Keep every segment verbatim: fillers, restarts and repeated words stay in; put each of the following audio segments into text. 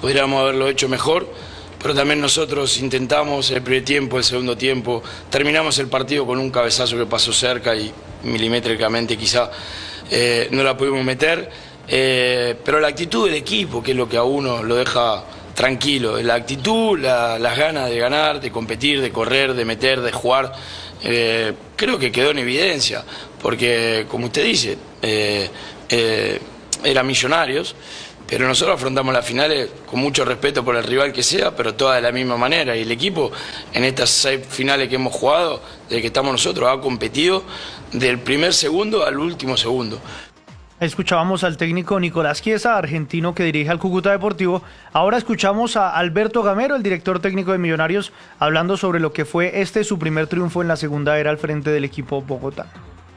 podríamos haberlo hecho mejor, pero también nosotros intentamos el primer tiempo, el segundo tiempo, terminamos el partido con un cabezazo que pasó cerca y milimétricamente quizá eh, no la pudimos meter, eh, pero la actitud del equipo, que es lo que a uno lo deja tranquilo, la actitud, la, las ganas de ganar, de competir, de correr, de meter, de jugar, eh, creo que quedó en evidencia, porque como usted dice, eh, eh, eran Millonarios, pero nosotros afrontamos las finales con mucho respeto por el rival que sea, pero todas de la misma manera. Y el equipo, en estas seis finales que hemos jugado, desde que estamos nosotros, ha competido del primer segundo al último segundo. Escuchábamos al técnico Nicolás Chiesa, argentino que dirige al Cúcuta Deportivo. Ahora escuchamos a Alberto Gamero, el director técnico de Millonarios, hablando sobre lo que fue este su primer triunfo en la segunda era al frente del equipo bogotano.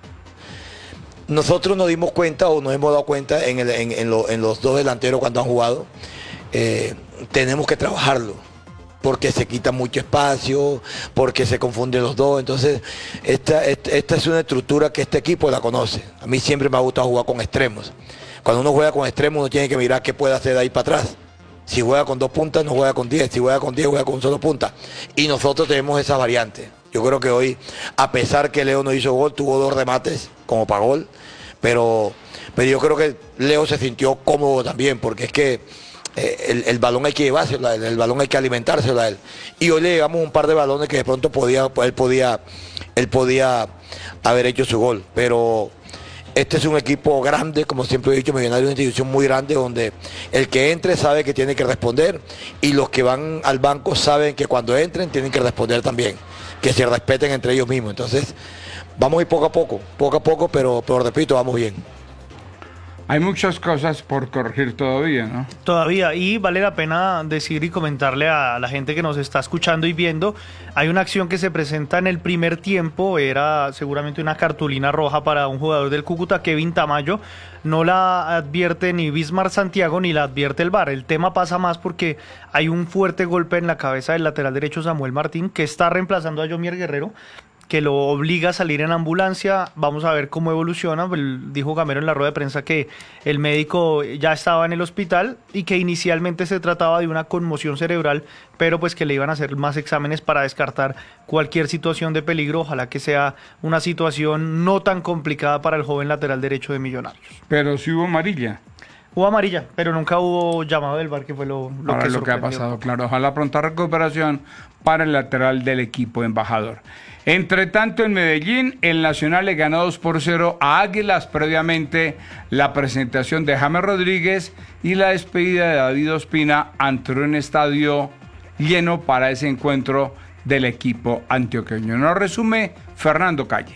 Nosotros nos dimos cuenta o nos hemos dado cuenta en, el, en, en, lo, en los dos delanteros cuando han jugado, eh, tenemos que trabajarlo, porque se quita mucho espacio, porque se confunden los dos. Entonces, esta, esta, esta es una estructura que este equipo la conoce. A mí siempre me ha gustado jugar con extremos. Cuando uno juega con extremos, uno tiene que mirar qué puede hacer de ahí para atrás. Si juega con dos puntas, no juega con diez. Si juega con diez, juega con un solo punta. Y nosotros tenemos esa variante. Yo creo que hoy, a pesar que Leo no hizo gol, tuvo dos remates como para gol, pero, pero yo creo que Leo se sintió cómodo también, porque es que eh, el, el balón hay que llevárselo a él, el balón hay que alimentárselo a él. Y hoy le llegamos un par de balones que de pronto podía, él podía, él podía haber hecho su gol, pero este es un equipo grande, como siempre he dicho, Millonarios es una institución muy grande donde el que entre sabe que tiene que responder y los que van al banco saben que cuando entren tienen que responder también, que se respeten entre ellos mismos. Entonces vamos a ir poco a poco, poco a poco, pero, pero repito, vamos bien. Hay muchas cosas por corregir todavía, ¿no? Todavía, y vale la pena decir y comentarle a la gente que nos está escuchando y viendo, hay una acción que se presenta en el primer tiempo, era seguramente una cartulina roja para un jugador del Cúcuta, Kevin Tamayo, no la advierte ni Bismar Santiago ni la advierte el V A R. El tema pasa más porque hay un fuerte golpe en la cabeza del lateral derecho Samuel Martín, que está reemplazando a Yomier Guerrero, que lo obliga a salir en ambulancia. Vamos a ver cómo evoluciona. Dijo Gamero en la rueda de prensa que el médico ya estaba en el hospital y que inicialmente se trataba de una conmoción cerebral, pero pues que le iban a hacer más exámenes para descartar cualquier situación de peligro. Ojalá que sea una situación no tan complicada para el joven lateral derecho de Millonarios. Pero sí hubo amarilla. Hubo amarilla, pero nunca hubo llamado del V A R, que fue lo, lo Ahora que lo que ha pasado, claro. Ojalá pronta recuperación para el lateral del equipo embajador. Entre tanto, en Medellín, el Nacional le ganó dos por cero a Águilas. Previamente, la presentación de James Rodríguez y la despedida de David Ospina ante un estadio lleno para ese encuentro del equipo antioqueño. Nos resume Fernando Calle.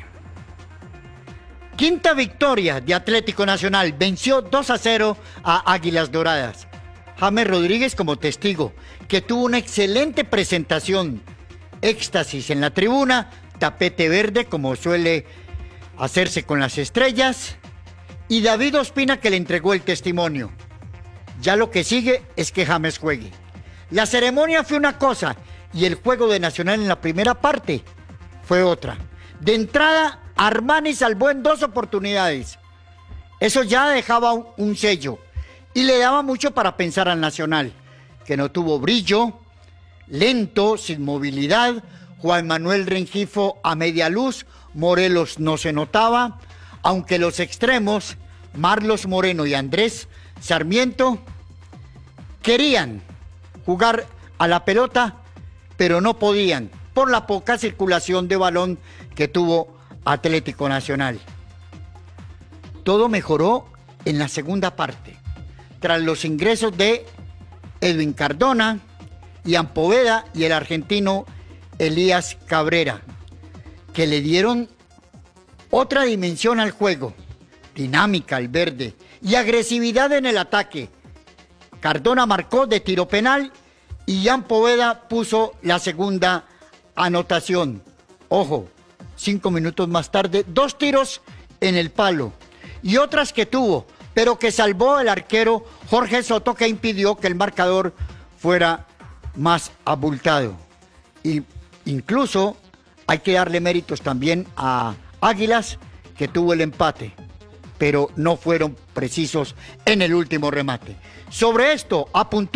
Quinta victoria de Atlético Nacional, venció dos a cero a Águilas Doradas. James Rodríguez como testigo, que tuvo una excelente presentación. Éxtasis en la tribuna, tapete verde como suele hacerse con las estrellas, y David Ospina que le entregó el testimonio. Ya lo que sigue es que James juegue. La ceremonia fue una cosa y el juego de Nacional en la primera parte fue otra. De entrada, Armani salvó en dos oportunidades. Eso ya dejaba un, un sello y le daba mucho para pensar al Nacional, que no tuvo brillo, lento, sin movilidad. Juan Manuel Rengifo a media luz, Morelos no se notaba, aunque los extremos, Marlos Moreno y Andrés Sarmiento, querían jugar a la pelota, pero no podían por la poca circulación de balón que tuvo Atlético Nacional. Todo mejoró en la segunda parte, tras los ingresos de Edwin Cardona, Ian Poveda y el argentino Elías Cabrera, que le dieron otra dimensión al juego, dinámica al verde y agresividad en el ataque. Cardona marcó de tiro penal y Ian Poveda puso la segunda anotación. Ojo, cinco minutos más tarde, dos tiros en el palo y otras que tuvo, pero que salvó el arquero Jorge Soto, que impidió que el marcador fuera más abultado. Y incluso hay que darle méritos también a Águilas, que tuvo el empate, pero no fueron precisos en el último remate. Sobre esto apuntó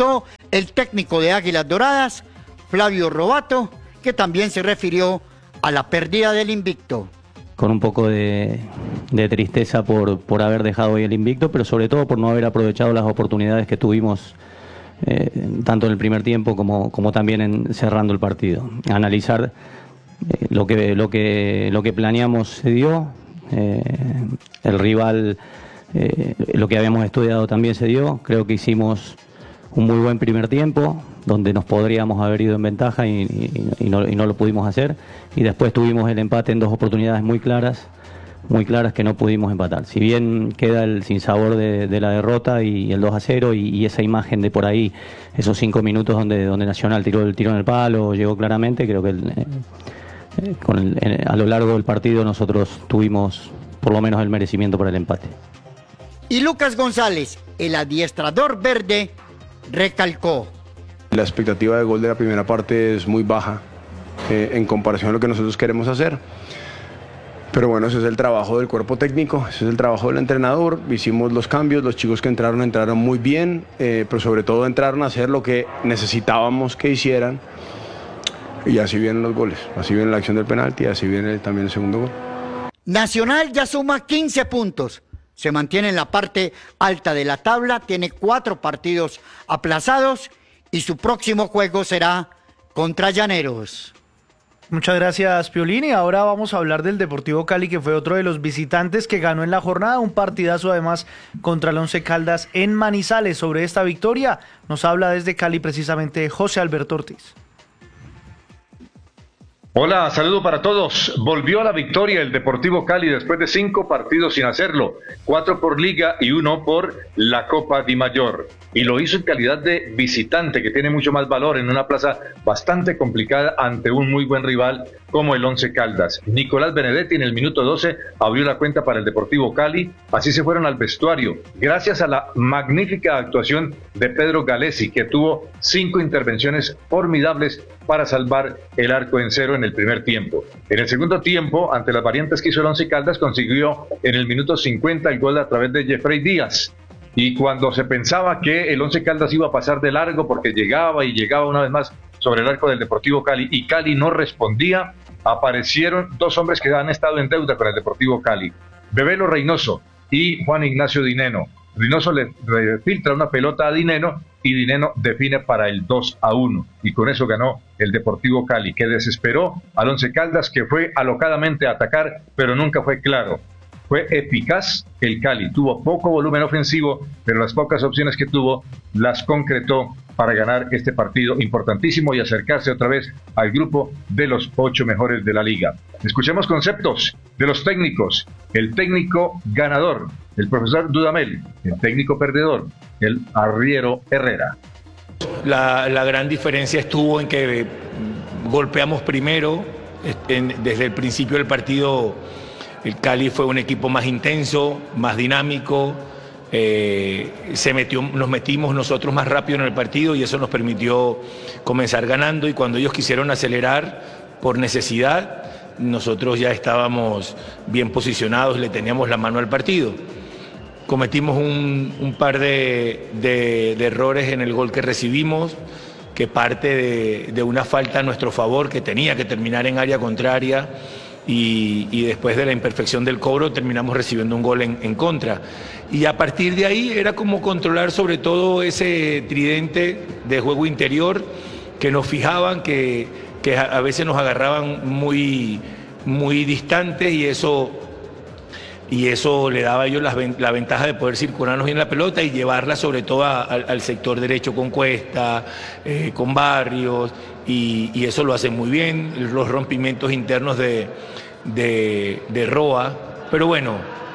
el técnico de Águilas Doradas, Flavio Robato, que también se refirió a la pérdida del invicto. Con un poco de, de tristeza por, por haber dejado hoy el invicto, pero sobre todo por no haber aprovechado las oportunidades que tuvimos eh, tanto en el primer tiempo como, como también en cerrando el partido. Analizar eh, lo que lo que lo que planeamos se dio, eh, el rival, eh, lo que habíamos estudiado también se dio. Creo que hicimos un muy buen primer tiempo, donde nos podríamos haber ido en ventaja y, y, y, no, y no lo pudimos hacer. Y después tuvimos el empate en dos oportunidades muy claras, muy claras que no pudimos empatar. Si bien queda el sinsabor de, de la derrota y el dos a cero y, y esa imagen de por ahí, esos cinco minutos donde, donde Nacional tiró el tiro en el palo, llegó claramente, creo que el, eh, con el, eh, a lo largo del partido nosotros tuvimos por lo menos el merecimiento para el empate. Y Lucas González, el adiestrador verde, recalcó: la expectativa de gol de la primera parte es muy baja eh, en comparación a lo que nosotros queremos hacer. Pero bueno, ese es el trabajo del cuerpo técnico, ese es el trabajo del entrenador. Hicimos los cambios, los chicos que entraron entraron muy bien, eh, pero sobre todo entraron a hacer lo que necesitábamos que hicieran. Y así vienen los goles, así viene la acción del penalti, así viene también el segundo gol. Nacional ya suma quince puntos. Se mantiene en la parte alta de la tabla, tiene cuatro partidos aplazados y su próximo juego será contra Llaneros. Muchas gracias, Piolín. Y ahora vamos a hablar del Deportivo Cali, que fue otro de los visitantes que ganó en la jornada, un partidazo además contra el Once Caldas en Manizales. Sobre esta victoria nos habla desde Cali precisamente José Alberto Ortiz. Hola, saludo para todos. Volvió a la victoria el Deportivo Cali después de cinco partidos sin hacerlo, cuatro por Liga y uno por la Copa Di Mayor. Y lo hizo en calidad de visitante, que tiene mucho más valor en una plaza bastante complicada ante un muy buen rival como el Once Caldas. Nicolás Benedetti en el minuto doce abrió la cuenta para el Deportivo Cali. Así se fueron al vestuario, gracias a la magnífica actuación de Pedro Galesi, que tuvo cinco intervenciones formidables para salvar el arco en cero en el primer tiempo. En el segundo tiempo, ante las variantes que hizo el Once Caldas, consiguió en el minuto cincuenta el gol a través de Jeffrey Díaz. Y cuando se pensaba que el Once Caldas iba a pasar de largo porque llegaba y llegaba una vez más sobre el arco del Deportivo Cali y Cali no respondía, aparecieron dos hombres que han estado en deuda con el Deportivo Cali, Bebelo Reynoso y Juan Ignacio Dineno. Reynoso le, le filtra una pelota a Dineno y Dineno define para el dos a uno y con eso ganó el Deportivo Cali, que desesperó al Once Caldas, que fue alocadamente a atacar pero nunca fue claro. Fue eficaz el Cali, tuvo poco volumen ofensivo, pero las pocas opciones que tuvo las concretó para ganar este partido importantísimo y acercarse otra vez al grupo de los ocho mejores de la liga. Escuchemos conceptos de los técnicos. El técnico ganador, el profesor Dudamel; el técnico perdedor, el arriero Herrera. La, la gran diferencia estuvo en que golpeamos primero, en, desde el principio del partido. El Cali fue un equipo más intenso, más dinámico, eh, se metió, nos metimos nosotros más rápido en el partido y eso nos permitió comenzar ganando, y cuando ellos quisieron acelerar por necesidad, nosotros ya estábamos bien posicionados, le teníamos la mano al partido. Cometimos un, un par de, de, de errores en el gol que recibimos, que parte de, de una falta a nuestro favor que tenía que terminar en área contraria. Y, y después de la imperfección del cobro terminamos recibiendo un gol en, en contra. Y a partir de ahí era como controlar sobre todo ese tridente de juego interior que nos fijaban, que, que a veces nos agarraban muy, muy distantes y eso, y eso le daba a ellos la, la ventaja de poder circularnos bien la pelota y llevarla sobre todo a, a, al sector derecho con Cuesta, eh, con Barrios. Y, y eso lo hacen muy bien, los rompimientos internos de, de, de Roa, pero bueno,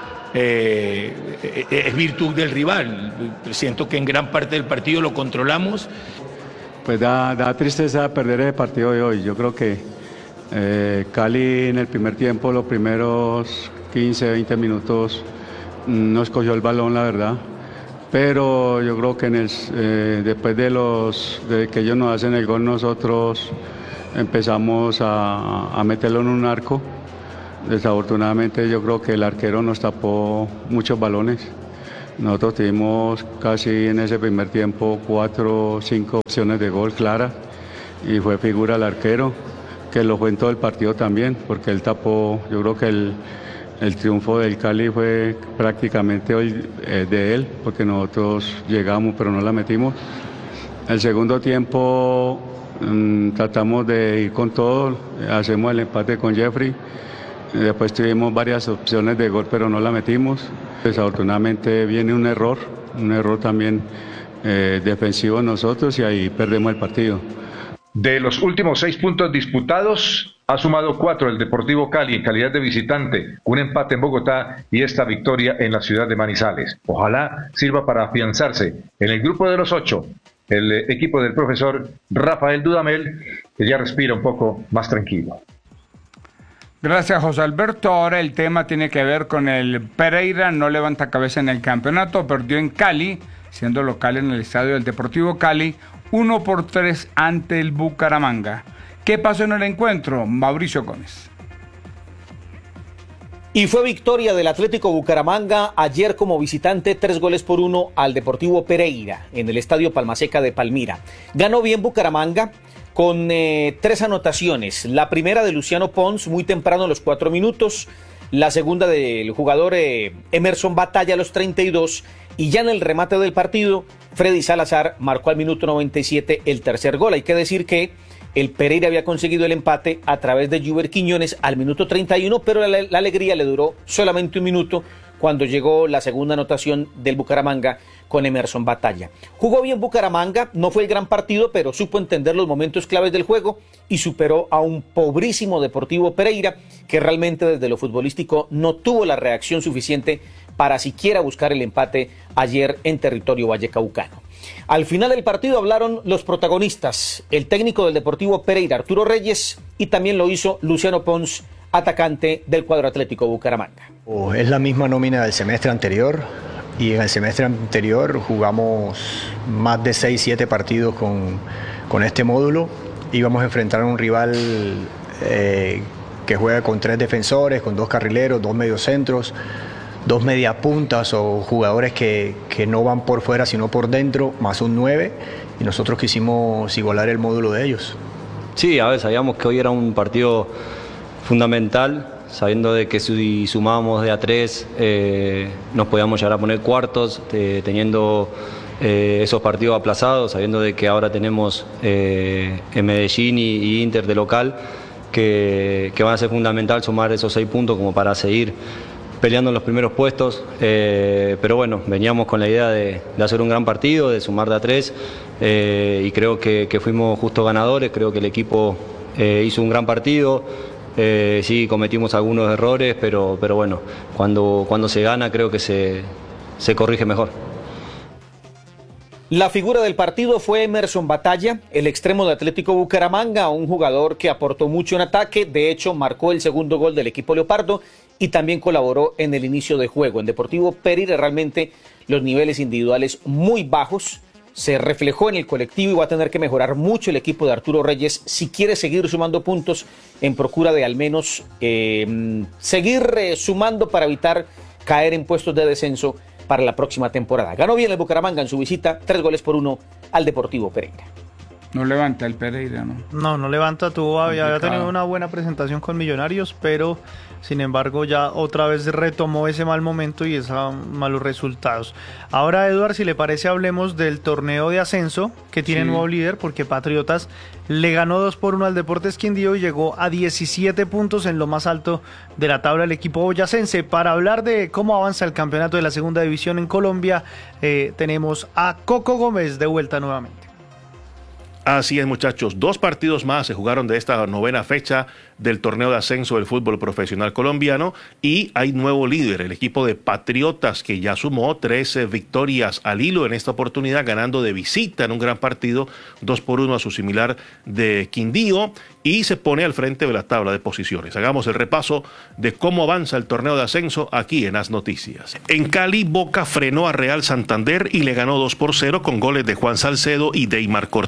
eh, es virtud del rival. Siento que en gran parte del partido lo controlamos. Pues da, da tristeza perder el partido de hoy. Yo creo que eh, Cali en el primer tiempo, los primeros quince, veinte minutos, no escogió el balón, la verdad. Pero yo creo que en el, eh, después de los de que ellos nos hacen el gol, nosotros empezamos a, a meterlo en un arco. Desafortunadamente yo creo que el arquero nos tapó muchos balones Nosotros tuvimos casi en ese primer tiempo cuatro o cinco opciones de gol claras y fue figura el arquero, que lo fue en todo el partido también, porque él tapó. Yo creo que el, el triunfo del Cali fue prácticamente hoy eh, de él, porque nosotros llegamos pero no la metimos. El segundo tiempo mmm, tratamos de ir con todo, hacemos el empate con Jeffrey. Después tuvimos varias opciones de gol, pero no la metimos. Desafortunadamente viene un error, un error también eh, defensivo en nosotros y ahí perdemos el partido. De los últimos seis puntos disputados, ha sumado cuatro el Deportivo Cali en calidad de visitante, un empate en Bogotá y esta victoria en la ciudad de Manizales. Ojalá sirva para afianzarse en el grupo de los ocho, el equipo del profesor Rafael Dudamel, que ya respira un poco más tranquilo. Gracias, José Alberto. Ahora el tema tiene que ver con el Pereira, no levanta cabeza en el campeonato, perdió en Cali, siendo local en el estadio del Deportivo Cali, uno por tres ante el Bucaramanga. ¿Qué pasó en el encuentro? Mauricio Gómez. Y fue victoria del Atlético Bucaramanga ayer como visitante, tres goles por uno al Deportivo Pereira en el Estadio Palmaseca de Palmira. Ganó bien Bucaramanga con eh, tres anotaciones. La primera de Luciano Pons muy temprano a los cuatro minutos. La segunda del jugador eh, Emerson Batalla a los treinta y dos. Y ya en el remate del partido, Freddy Salazar marcó al minuto noventa y siete el tercer gol. Hay que decir que el Pereira había conseguido el empate a través de Juber Quiñones al minuto treinta y uno, pero la, la alegría le duró solamente un minuto cuando llegó la segunda anotación del Bucaramanga con Emerson Batalla. Jugó bien Bucaramanga, no fue el gran partido, pero supo entender los momentos claves del juego y superó a un pobrísimo Deportivo Pereira que realmente desde lo futbolístico no tuvo la reacción suficiente para siquiera buscar el empate ayer en territorio vallecaucano. Al final del partido hablaron los protagonistas, el técnico del Deportivo Pereira, Arturo Reyes, y también lo hizo Luciano Pons, atacante del cuadro Atlético Bucaramanga. Oh, es la misma nómina del semestre anterior y en el semestre anterior jugamos más de seis siete partidos con, con este módulo. Íbamos a enfrentar a un rival eh, que juega con tres defensores, con dos carrileros, dos mediocentros, dos mediapuntas o jugadores que, que no van por fuera sino por dentro, más un nueve, y nosotros quisimos igualar el módulo de ellos. Sí, a ver, sabíamos que hoy era un partido fundamental, sabiendo de que si sumábamos de a tres eh, nos podíamos llegar a poner cuartos, eh, teniendo eh, esos partidos aplazados, sabiendo de que ahora tenemos eh, en Medellín y, y Inter de local, que, que van a ser fundamental sumar esos seis puntos como para seguir peleando en los primeros puestos, eh, pero bueno, veníamos con la idea de, de hacer un gran partido, de sumar de a tres, eh, y creo que, que fuimos justo ganadores, creo que el equipo eh, hizo un gran partido, eh, sí cometimos algunos errores, pero, pero bueno, cuando, cuando se gana creo que se, se corrige mejor. La figura del partido fue Emerson Batalla, el extremo de Atlético Bucaramanga, un jugador que aportó mucho en ataque, de hecho marcó el segundo gol del equipo Leopardo y también colaboró en el inicio de juego. En Deportivo Pereira realmente los niveles individuales muy bajos, se reflejó en el colectivo y va a tener que mejorar mucho el equipo de Arturo Reyes si quiere seguir sumando puntos en procura de al menos eh, seguir eh, sumando para evitar caer en puestos de descenso para la próxima temporada. Ganó bien el Bucaramanga en su visita, tres goles por uno al Deportivo Pereira. No levanta el Pereira, ¿no? No, no levanta, tuvo, había, había tenido una buena presentación con Millonarios, pero sin embargo ya otra vez retomó ese mal momento y esos malos resultados. Ahora, Eduard, si le parece, hablemos del torneo de ascenso que tiene sí. nuevo líder, porque Patriotas le ganó dos por uno al Deportes Quindío y llegó a diecisiete puntos en lo más alto de la tabla del equipo boyacense. Para hablar de cómo avanza el campeonato de la segunda división en Colombia, eh, tenemos a Coco Gómez de vuelta nuevamente. Así es, muchachos, dos partidos más se jugaron de esta novena fecha del torneo de ascenso del fútbol profesional colombiano y hay nuevo líder, el equipo de Patriotas, que ya sumó trece victorias al hilo en esta oportunidad, ganando de visita en un gran partido, dos por uno a su similar de Quindío, y se pone al frente de la tabla de posiciones. Hagamos el repaso de cómo avanza el torneo de ascenso aquí en As Noticias. En Cali, Boca frenó a Real Santander y le ganó dos por cero con goles de Juan Salcedo y Deymar Cortés,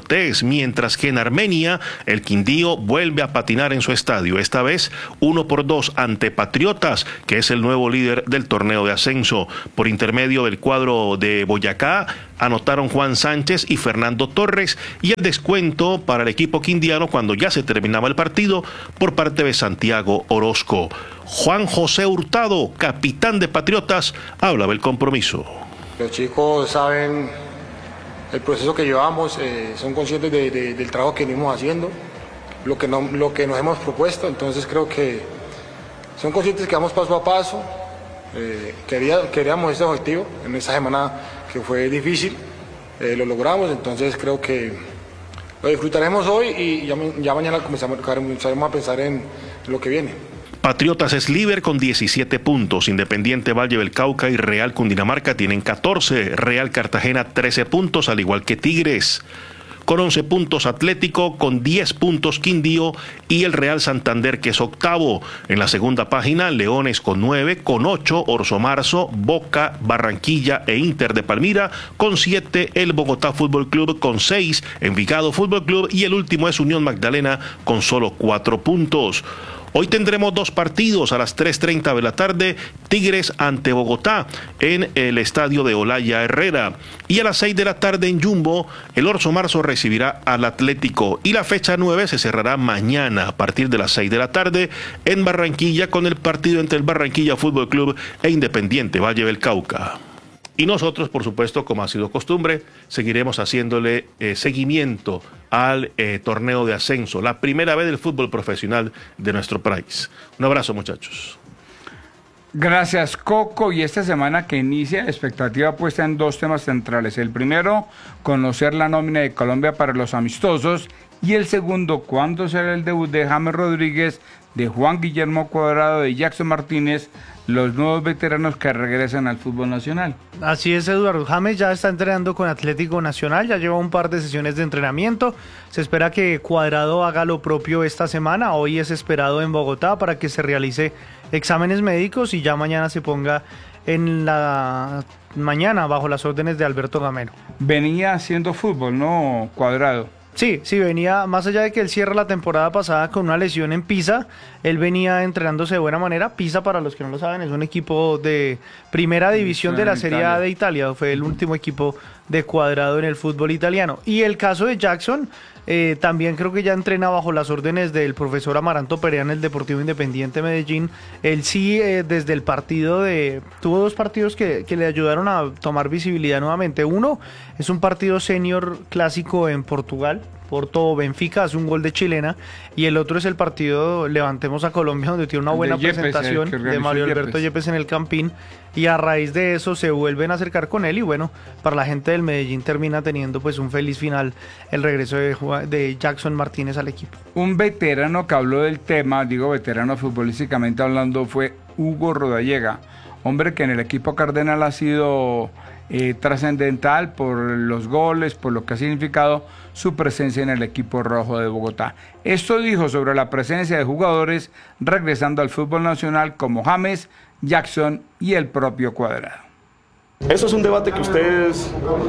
mientras que en Armenia el Quindío vuelve a patinar en su estadio, esta vez uno por dos ante Patriotas, que es el nuevo líder del torneo de ascenso. Por intermedio del cuadro de Boyacá anotaron Juan Sánchez y Fernando Torres, y el descuento para el equipo quindiano cuando ya se terminaba el partido por parte de Santiago Orozco. Juan José Hurtado, capitán de Patriotas, habla del compromiso. Los chicos saben el proceso que llevamos, eh, son conscientes de, de, del trabajo que venimos haciendo, lo que, no, lo que nos hemos propuesto, entonces creo que son conscientes que vamos paso a paso. Eh, quería, queríamos ese objetivo en esa semana que fue difícil, eh, lo logramos, entonces creo que lo disfrutaremos hoy y ya, ya mañana comenzaremos a pensar en lo que viene. Patriotas es líder con diecisiete puntos, Independiente Valle del Cauca y Real Cundinamarca tienen catorce, Real Cartagena trece puntos, al igual que Tigres. Con once puntos Atlético, con diez puntos Quindío y el Real Santander, que es octavo. En la segunda página, Leones con nueve, con ocho, Orso Marzo, Boca, Barranquilla e Inter de Palmira, con siete, el Bogotá Fútbol Club con seis, Envigado Fútbol Club y el último es Unión Magdalena con solo cuatro puntos. Hoy tendremos dos partidos a las tres treinta de la tarde, Tigres ante Bogotá en el estadio de Olaya Herrera. Y a las seis de la tarde en Jumbo, el Orso Marzo recibirá al Atlético. Y la fecha nueve se cerrará mañana a partir de las seis de la tarde en Barranquilla con el partido entre el Barranquilla Fútbol Club e Independiente Valle del Cauca. Y nosotros, por supuesto, como ha sido costumbre, seguiremos haciéndole eh, seguimiento al eh, torneo de ascenso, la primera vez del fútbol profesional de nuestro país. Un abrazo, muchachos. Gracias, Coco. Y esta semana que inicia, expectativa puesta en dos temas centrales. El primero, conocer la nómina de Colombia para los amistosos. Y el segundo, ¿cuándo será el debut de James Rodríguez, de Juan Guillermo Cuadrado, de Jackson Martínez, los nuevos veteranos que regresan al fútbol nacional? Así es, Eduardo. James ya está entrenando con Atlético Nacional, ya lleva un par de sesiones de entrenamiento. Se espera que Cuadrado haga lo propio esta semana. Hoy es esperado en Bogotá para que se realice exámenes médicos y ya mañana se ponga en la mañana bajo las órdenes de Alberto Gamero. Venía haciendo fútbol, ¿no, Cuadrado? Sí, sí, venía, más allá de que él cierra la temporada pasada con una lesión en Pisa, él venía entrenándose de buena manera. Pisa, para los que no lo saben, es un equipo de primera división de la Serie A de Italia, fue el último equipo de Cuadrado en el fútbol italiano. Y el caso de Jackson, eh, también creo que ya entrena bajo las órdenes del profesor Amaranto Perea en el Deportivo Independiente Medellín. Él sí, eh, desde el partido de... tuvo dos partidos que, que le ayudaron a tomar visibilidad nuevamente. Uno es un partido senior clásico en Portugal, Porto Benfica, hace un gol de chilena, y el otro es el partido Levantemos a Colombia, donde tiene una buena Yepes, presentación de Mario Alberto Yepes. Yepes en el Campín, y a raíz de eso se vuelven a acercar con él, y bueno, para la gente del Medellín termina teniendo pues un feliz final el regreso de, de Jackson Martínez al equipo. Un veterano que habló del tema, digo veterano futbolísticamente hablando, fue Hugo Rodallega, hombre que en el equipo cardenal ha sido eh, trascendental por los goles, por lo que ha significado su presencia en el equipo rojo de Bogotá. Esto dijo sobre la presencia de jugadores regresando al fútbol nacional como James, Jackson y el propio Cuadrado. Eso es un debate que ustedes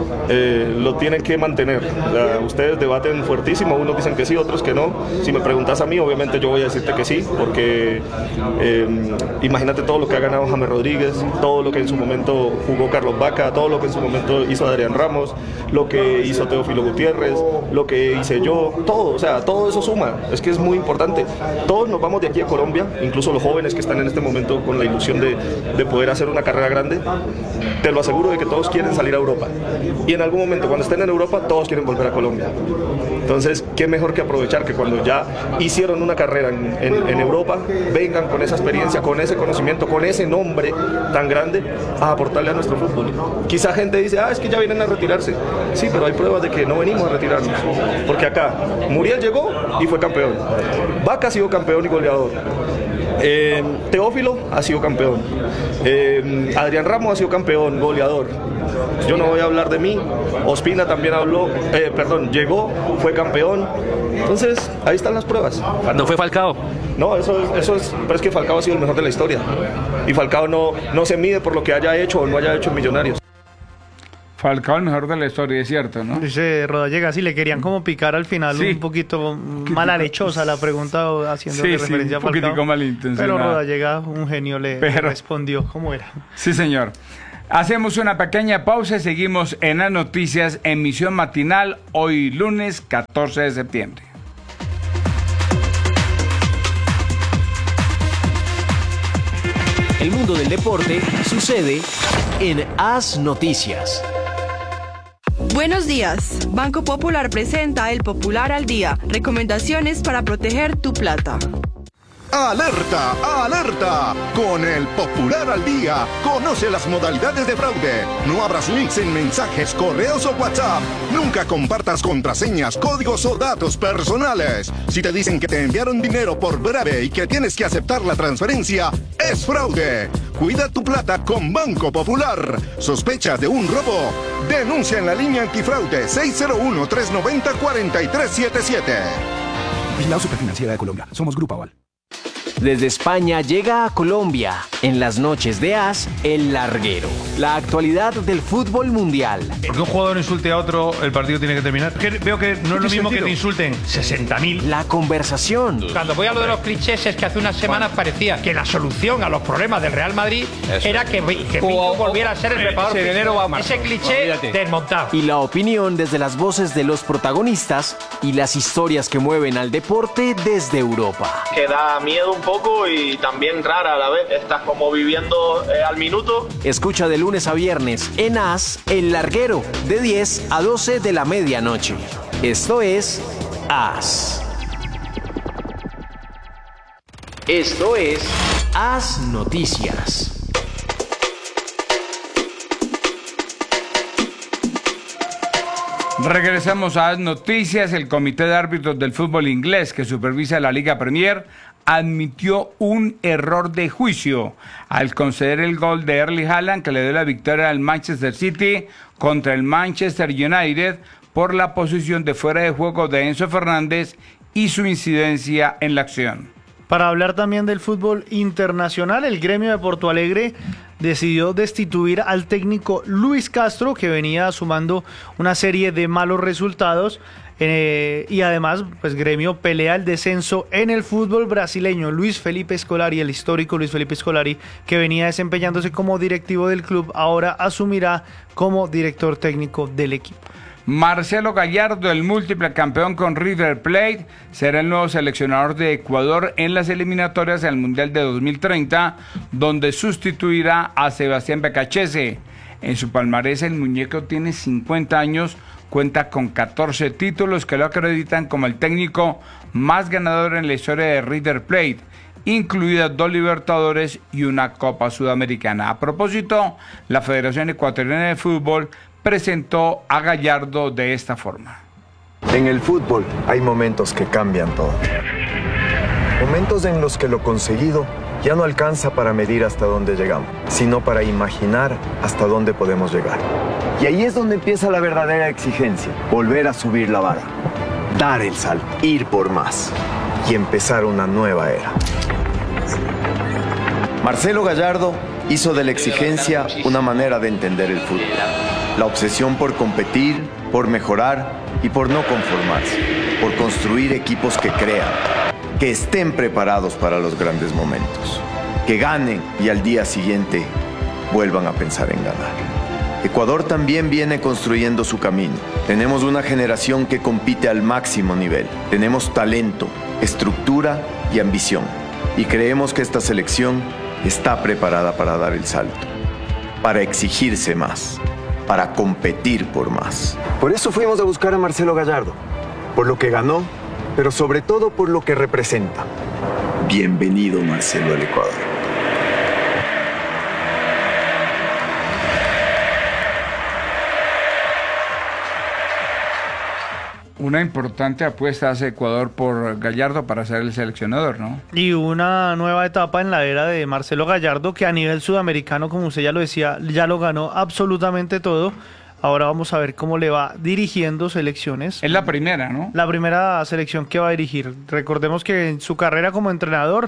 eh, lo tienen que mantener. Uh, ustedes debaten fuertísimo, unos dicen que sí, otros que no. Si me preguntas a mí, obviamente yo voy a decirte que sí, porque eh, imagínate todo lo que ha ganado James Rodríguez, todo lo que en su momento jugó Carlos Vaca, todo lo que en su momento hizo Adrián Ramos, lo que hizo Teófilo Gutiérrez, lo que hice yo, todo, o sea, todo eso suma. Es que es muy importante. Todos nos vamos de aquí a Colombia, incluso los jóvenes que están en este momento con la ilusión de, de poder hacer una carrera grande. Te lo aseguro de que todos quieren salir a Europa, y en algún momento cuando estén en Europa todos quieren volver a Colombia. Entonces, qué mejor que aprovechar que cuando ya hicieron una carrera en, en, en Europa, vengan con esa experiencia, con ese conocimiento, con ese nombre tan grande a aportarle a nuestro fútbol. Quizá gente dice, ah, es que ya vienen a retirarse. Sí, pero hay pruebas de que no venimos a retirarnos, porque acá Muriel llegó y fue campeón, Vaca ha sido campeón y goleador, Eh, Teófilo ha sido campeón, eh, Adrián Ramos ha sido campeón, goleador. Yo no voy a hablar de mí. Ospina también habló, eh, perdón, llegó, fue campeón. Entonces, ahí están las pruebas. ¿Cuándo fue Falcao? No, eso es, eso es, pero es que Falcao ha sido el mejor de la historia. Y Falcao no, no se mide por lo que haya hecho o no haya hecho en Millonarios. Falcao el mejor de la historia, es cierto, ¿no? Dice Rodallega, sí, le querían como picar al final Sí. un poquito mala lechosa la pregunta haciendo Sí, sí, referencia un a Falcao. poquitico malintencionada. Pero Rodallega, un genio, le, le Pero- respondió cómo era. Sí, señor. Hacemos una pequeña pausa y seguimos en las noticias, emisión matinal, hoy lunes catorce de septiembre. El mundo del deporte sucede en As Noticias. Buenos días. Banco Popular presenta el Popular al Día. Recomendaciones para proteger tu plata. ¡Alerta! ¡Alerta! Con el Popular al Día, conoce las modalidades de fraude. No abras links en mensajes, correos o WhatsApp. Nunca compartas contraseñas, códigos o datos personales. Si te dicen que te enviaron dinero por breve y que tienes que aceptar la transferencia, es fraude. Cuida tu plata con Banco Popular. ¿Sospechas de un robo? Denuncia en la línea antifraude seis cero uno, tres nueve cero, cuatro tres siete siete. Vigilado Superfinanciera de Colombia. Somos Grupo Aval. Desde España llega a Colombia, en las noches de As, El Larguero. La actualidad del fútbol mundial. Porque un jugador insulte a otro, el partido tiene que terminar. Que veo que no es lo mismo que te insulten sesenta mil. La conversación. Cuando voy a lo de los clichés es que hace unas semanas parecía que la solución a los problemas del Real Madrid Eso. era que, que Pinto volviera a ser el preparador Ese físico. enero va a marzo. Ese cliché Olvídate. desmontado. Y la opinión desde las voces de los protagonistas y las historias que mueven al deporte desde Europa. Que da miedo un poco y también rara a la vez. Estás como viviendo eh, al minuto. Escucha de lunes a viernes en As, El Larguero, de diez a doce de la medianoche. Esto es As. Esto es As Noticias. Regresamos a las noticias. El Comité de Árbitros del Fútbol Inglés, que supervisa la Liga Premier, admitió un error de juicio al conceder el gol de Erling Haaland que le dio la victoria al Manchester City contra el Manchester United por la posición de fuera de juego de Enzo Fernández y su incidencia en la acción. Para hablar también del fútbol internacional, el gremio de Porto Alegre decidió destituir al técnico Luis Castro, que venía sumando una serie de malos resultados. Eh, y además, pues gremio pelea el descenso en el fútbol brasileño. Luis Felipe Scolari, el histórico Luis Felipe Scolari, que venía desempeñándose como directivo del club, ahora asumirá como director técnico del equipo. Marcelo Gallardo, el múltiple campeón con River Plate, será el nuevo seleccionador de Ecuador en las eliminatorias al Mundial de dos mil treinta, donde sustituirá a Sebastián Becachese. En su palmarés, el muñeco tiene cincuenta años, cuenta con catorce títulos que lo acreditan como el técnico más ganador en la historia de River Plate, incluidas dos Libertadores y una Copa Sudamericana. A propósito, la Federación Ecuatoriana de Fútbol presentó a Gallardo de esta forma. En el fútbol hay momentos que cambian todo. Momentos en los que lo conseguido ya no alcanza para medir hasta dónde llegamos, sino para imaginar hasta dónde podemos llegar. Y ahí es donde empieza la verdadera exigencia, volver a subir la vara, dar el salto, ir por más y empezar una nueva era. Marcelo Gallardo hizo de la exigencia una manera de entender el fútbol. La obsesión por competir, por mejorar y por no conformarse, por construir equipos que crean, que estén preparados para los grandes momentos, que ganen y al día siguiente vuelvan a pensar en ganar. Ecuador también viene construyendo su camino. Tenemos una generación que compite al máximo nivel. Tenemos talento, estructura y ambición. Y creemos que esta selección está preparada para dar el salto, para exigirse más, para competir por más. Por eso fuimos a buscar a Marcelo Gallardo, por lo que ganó, pero sobre todo por lo que representa. Bienvenido, Marcelo, al Ecuador. Una importante apuesta hace Ecuador por Gallardo para ser el seleccionador, ¿no? Y una nueva etapa en la era de Marcelo Gallardo, que a nivel sudamericano, como usted ya lo decía, ya lo ganó absolutamente todo. Ahora vamos a ver cómo le va dirigiendo selecciones. Es la primera, ¿no? La primera selección que va a dirigir. Recordemos que en su carrera como entrenador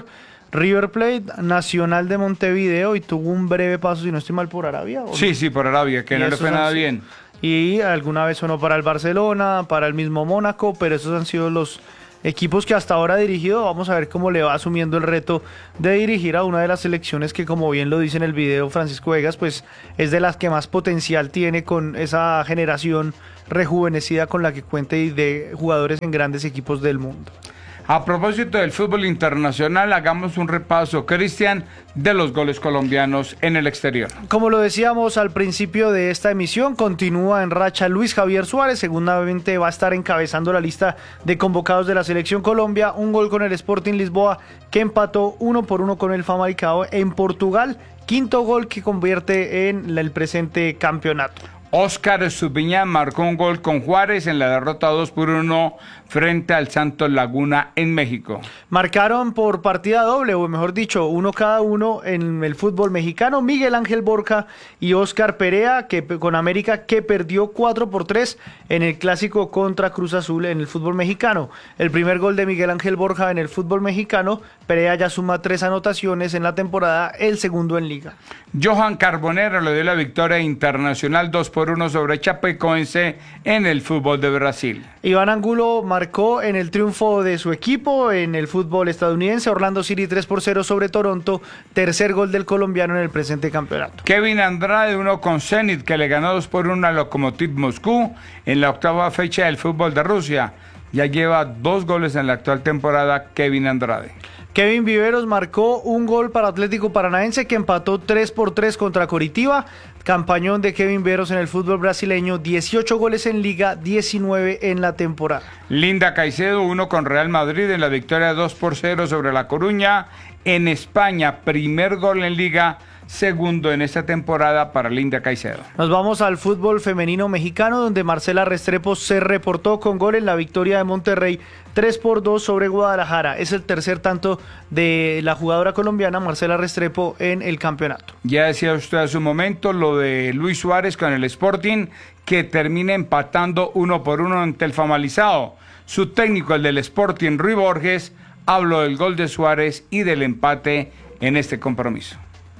River Plate, Nacional de Montevideo y tuvo un breve paso, si no estoy mal, por Arabia. ¿o Sí, no? sí, por Arabia, que Y no le esos fue han nada sido- bien. Y alguna vez sonó para el Barcelona, para el mismo Mónaco, pero esos han sido los equipos que hasta ahora ha dirigido. Vamos a ver cómo le va asumiendo el reto de dirigir a una de las selecciones que, como bien lo dice en el video Francisco Vegas, pues es de las que más potencial tiene, con esa generación rejuvenecida con la que cuenta y de jugadores en grandes equipos del mundo. A propósito del fútbol internacional, hagamos un repaso, Cristian, de los goles colombianos en el exterior. Como lo decíamos al principio de esta emisión, continúa en racha Luis Javier Suárez, seguramente va a estar encabezando la lista de convocados de la Selección Colombia, un gol con el Sporting Lisboa que empató uno por uno con el Famalicão en Portugal, quinto gol que convierte en el presente campeonato. Óscar Estupiñán marcó un gol con Juárez en la derrota dos por uno frente al Santos Laguna en México. Marcaron por partida doble, o mejor dicho, uno cada uno en el fútbol mexicano, Miguel Ángel Borja y Óscar Perea, que con América, que perdió cuatro por tres en el clásico contra Cruz Azul en el fútbol mexicano. El primer gol de Miguel Ángel Borja en el fútbol mexicano, Perea ya suma tres anotaciones en la temporada, el segundo en liga. Johan Carbonero le dio la victoria internacional dos por uno sobre Chapecoense en el fútbol de Brasil. Iván Angulo marcó en el triunfo de su equipo en el fútbol estadounidense, Orlando City tres por cero sobre Toronto, tercer gol del colombiano en el presente campeonato. Kevin Andrade uno con Zenit, que le ganó dos por uno a Lokomotiv Moscú en la octava fecha del fútbol de Rusia. Ya lleva dos goles en la actual temporada Kevin Andrade. Kevin Viveros marcó un gol para Atlético Paranaense, que empató tres por tres contra Coritiba. Campañón de Kevin Viveros en el fútbol brasileño, dieciocho goles en liga, diecinueve en la temporada. Linda Caicedo uno con Real Madrid en la victoria dos por cero sobre La Coruña. En España, primer gol en liga, segundo en esta temporada para Linda Caicedo. Nos vamos al fútbol femenino mexicano, donde Marcela Restrepo se reportó con gol en la victoria de Monterrey tres por dos sobre Guadalajara. Es el tercer tanto de la jugadora colombiana Marcela Restrepo en el campeonato. Ya decía usted hace un momento lo de Luis Suárez con el Sporting, que termina empatando uno por uno ante el Famalicão. Su técnico, el del Sporting, Rui Borges, habló del gol de Suárez y del empate en este compromiso.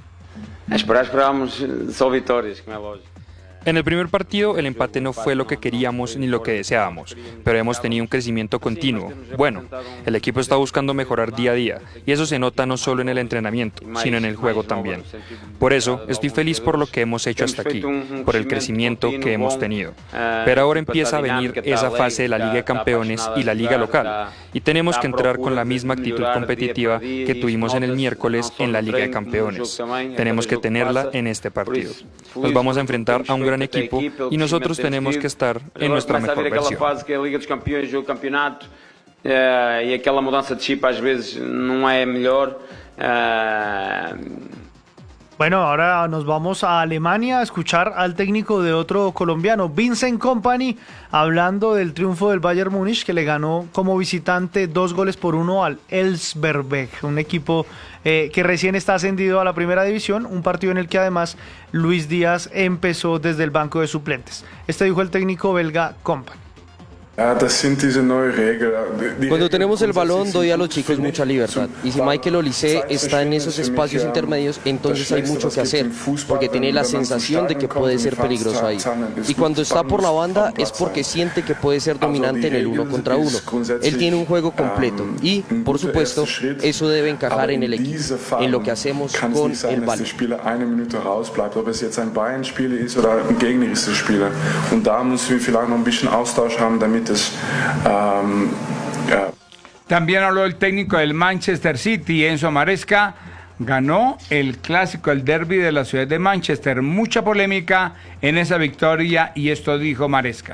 Esperar, esperábamos só vitórias, como é lógico. En el primer partido el empate no fue lo que queríamos ni lo que deseábamos, pero hemos tenido un crecimiento continuo. Bueno, el equipo está buscando mejorar día a día y eso se nota no solo en el entrenamiento, sino en el juego también. Por eso estoy feliz por lo que hemos hecho hasta aquí, por el crecimiento que hemos tenido. Pero ahora empieza a venir esa fase de la Liga de Campeones y la Liga local y tenemos que entrar con la misma actitud competitiva que tuvimos en el miércoles en la Liga de Campeones. Tenemos que tenerla en este partido. Nos vamos a enfrentar a un gran equipo y nosotros tenemos que estar en nuestra mejor versión. Fase que é a Liga dos Campeões, o campeonato, e aquela mudança de chip às vezes não é melhor. Bueno, ahora nos vamos a Alemania a escuchar al técnico de otro colombiano, Vincent Kompany, hablando del triunfo del Bayern Múnich, que le ganó como visitante dos goles por uno al Elversberg, un equipo eh, que recién está ascendido a la primera división, un partido en el que además Luis Díaz empezó desde el banco de suplentes. Este dijo el técnico belga Kompany. Cuando tenemos el balón doy a los chicos mucha libertad y si Michael Olise está en esos espacios intermedios, entonces hay mucho que hacer porque tiene la sensación de que puede ser peligroso ahí, y cuando está por la banda es porque siente que puede ser dominante en el uno contra uno. Él tiene un juego completo y, por supuesto, eso debe encajar en el equipo, en lo que hacemos con el balón. También habló el técnico del Manchester City, Enzo Maresca. Ganó el clásico, el derbi de la ciudad de Manchester. Mucha polémica en esa victoria y esto dijo Maresca.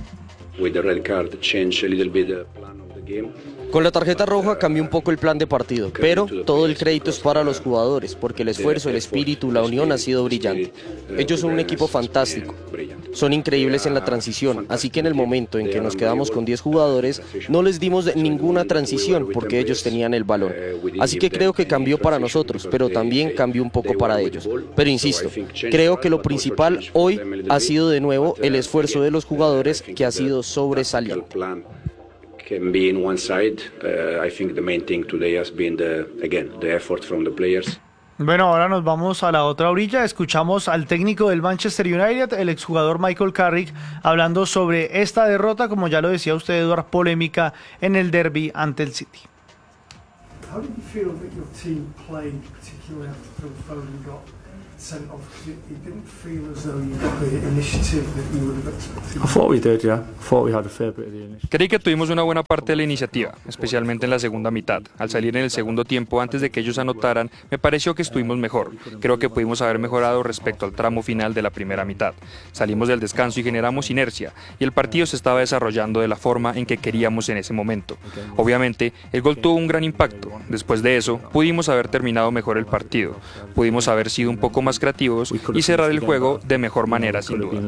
Con la tarjeta roja cambió un poco el plan de partido, pero todo el crédito es para los jugadores, porque el esfuerzo, el espíritu, la unión ha sido brillante. Ellos son un equipo fantástico, son increíbles en la transición, así que en el momento en que nos quedamos con diez jugadores, no les dimos ninguna transición porque ellos tenían el balón. Así que creo que cambió para nosotros, pero también cambió un poco para ellos. Pero insisto, creo que lo principal hoy ha sido de nuevo el esfuerzo de los jugadores, que ha sido sobresaliente. can be in one side. Uh, I think the main thing today has been the again the effort from the players. Bueno, ahora nos vamos a la otra orilla. Escuchamos al técnico del Manchester United, el exjugador Michael Carrick, hablando sobre esta derrota, como ya lo decía usted, Eduard, polémica en el derby ante el City. How did you feel that your team played, particularly after Phil Foden got sent off? Because it, it didn't feel as though you got the initiative that you would have expected. I thought we did, yeah. I thought we had a fair bit of the initiative. Creí que tuvimos una buena parte de la iniciativa, especialmente en la segunda mitad. Al salir en el segundo tiempo, antes de que ellos anotaran, me pareció que estuvimos mejor. Creo que pudimos haber mejorado respecto al tramo final de la primera mitad. Salimos del descanso y generamos inercia, y el partido se estaba desarrollando de la forma en que queríamos en ese momento. Obviamente, el gol tuvo un gran impacto. Después de eso, pudimos haber terminado mejor el partido. Pudimos haber sido un poco más creativos y cerrar el juego de mejor manera, sin duda.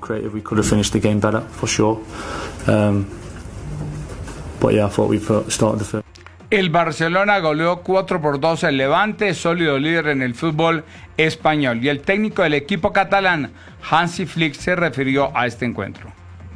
El Barcelona goleó cuatro por dos al Levante, sólido líder en el fútbol español. Y el técnico del equipo catalán, Hansi Flick, se refirió a este encuentro.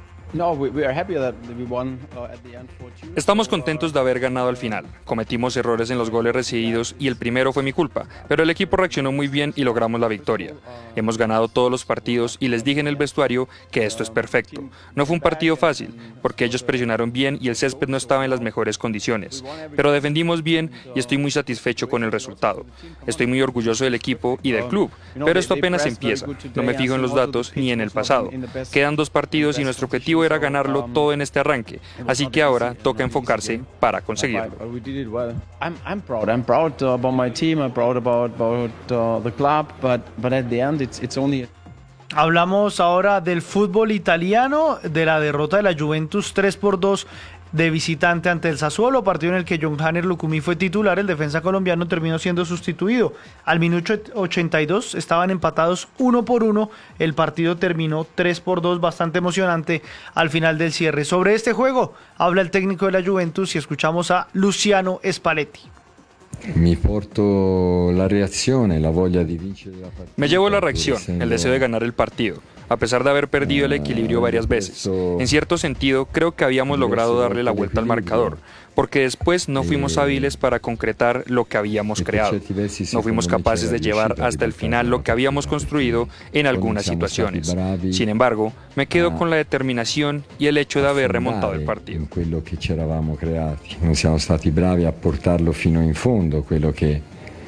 Estamos contentos de haber ganado al final. Cometimos errores en los goles recibidos y el primero fue mi culpa, pero el equipo reaccionó muy bien y logramos la victoria. Hemos ganado todos los partidos y les dije en el vestuario que esto es perfecto. No fue un partido fácil, porque ellos presionaron bien y el césped no estaba en las mejores condiciones, pero defendimos bien y estoy muy satisfecho con el resultado. Estoy muy orgulloso del equipo y del club, pero esto apenas empieza. No me fijo en los datos ni en el pasado. Quedan dos partidos y nuestro objetivo era ganarlo todo en este arranque, así que ahora toca enfocarse para conseguirlo. I'm proud. I'm proud about my team. I'm proud about about the club. But but at the end, it's it's only. Hablamos ahora del fútbol italiano, de la derrota de la Juventus tres por dos de visitante ante el Sassuolo, partido en el que John Hanner Lucumí fue titular. El defensa colombiano terminó siendo sustituido. Al minuto ochenta y dos estaban empatados uno por uno. El partido terminó tres por dos, bastante emocionante al final del cierre. Sobre este juego habla el técnico de la Juventus y escuchamos a Luciano Spalletti. Me porto la reacción, la voglia di vincere la partita. Me llevo la reacción, el deseo de ganar el partido, a pesar de haber perdido el equilibrio varias veces. En cierto sentido, creo que habíamos logrado darle la vuelta al marcador, porque después no fuimos hábiles para concretar lo que habíamos creado. No fuimos capaces de llevar hasta el final lo que habíamos construido en algunas situaciones. Sin embargo, me quedo con la determinación y el hecho de haber remontado el partido. Quello che ci eravamo creati. Non siamo stati bravi a portarlo fino in fondo, quello che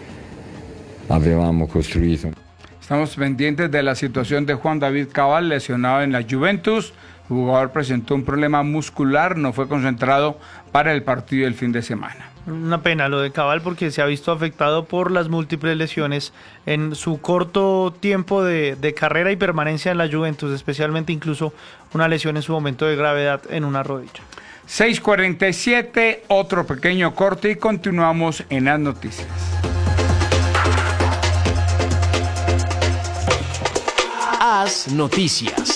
avevamo costruito. Estamos pendientes de la situación de Juan David Cabal, lesionado en la Juventus. El jugador presentó un problema muscular, no fue concentrado para el partido del fin de semana. Una pena lo de Cabal, porque se ha visto afectado por las múltiples lesiones en su corto tiempo de, de carrera y permanencia en la Juventus, especialmente incluso una lesión en su momento de gravedad en una rodilla. seis cuarenta y siete, otro pequeño corte y continuamos en las noticias. Haz noticias.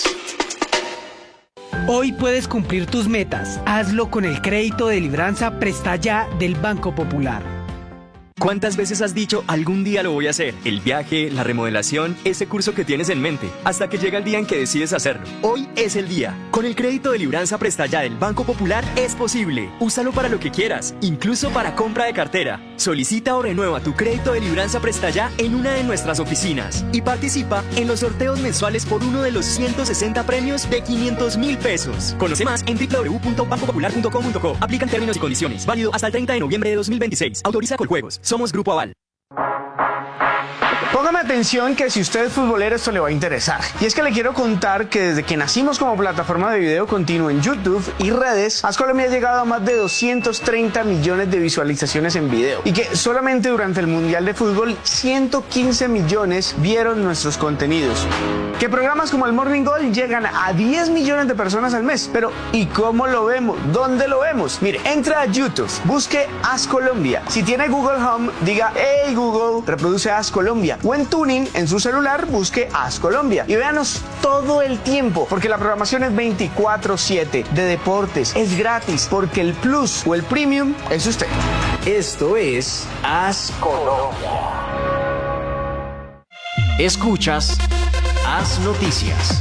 Hoy puedes cumplir tus metas. Hazlo con el crédito de Libranza Presta Ya del Banco Popular. ¿Cuántas veces has dicho algún día lo voy a hacer? El viaje, la remodelación, ese curso que tienes en mente, hasta que llega el día en que decides hacerlo. Hoy es el día. Con el crédito de Libranza Presta Ya del Banco Popular es posible. Úsalo para lo que quieras, incluso para compra de cartera. Solicita o renueva tu crédito de Libranza Presta Ya en una de nuestras oficinas y participa en los sorteos mensuales por uno de los ciento sesenta premios de quinientos mil pesos. Conoce más en w w w punto banco popular punto com punto co. Aplican términos y condiciones. Válido hasta el treinta de noviembre de dos mil veintiséis. Autoriza Coljuegos. Somos Grupo Aval. Póngame atención que si usted es futbolero esto le va a interesar. Y es que le quiero contar que desde que nacimos como plataforma de video continuo en YouTube y redes, AzColombia ha llegado a más de doscientos treinta millones de visualizaciones en video. Y que solamente durante el Mundial de Fútbol ciento quince millones vieron nuestros contenidos. Que programas como el Morning Goal llegan a diez millones de personas al mes. Pero ¿y cómo lo vemos? ¿Dónde lo vemos? Mire, entra a YouTube, busque AzColombia. Si tiene Google Home, diga hey Google, reproduce AzColombia. O en Tuning, en su celular, busque AzColombia. Y véanos todo el tiempo, porque la programación es veinticuatro siete de deportes. Es gratis, porque el Plus o el Premium es usted. Esto es AzColombia. Escuchas Haz Noticias.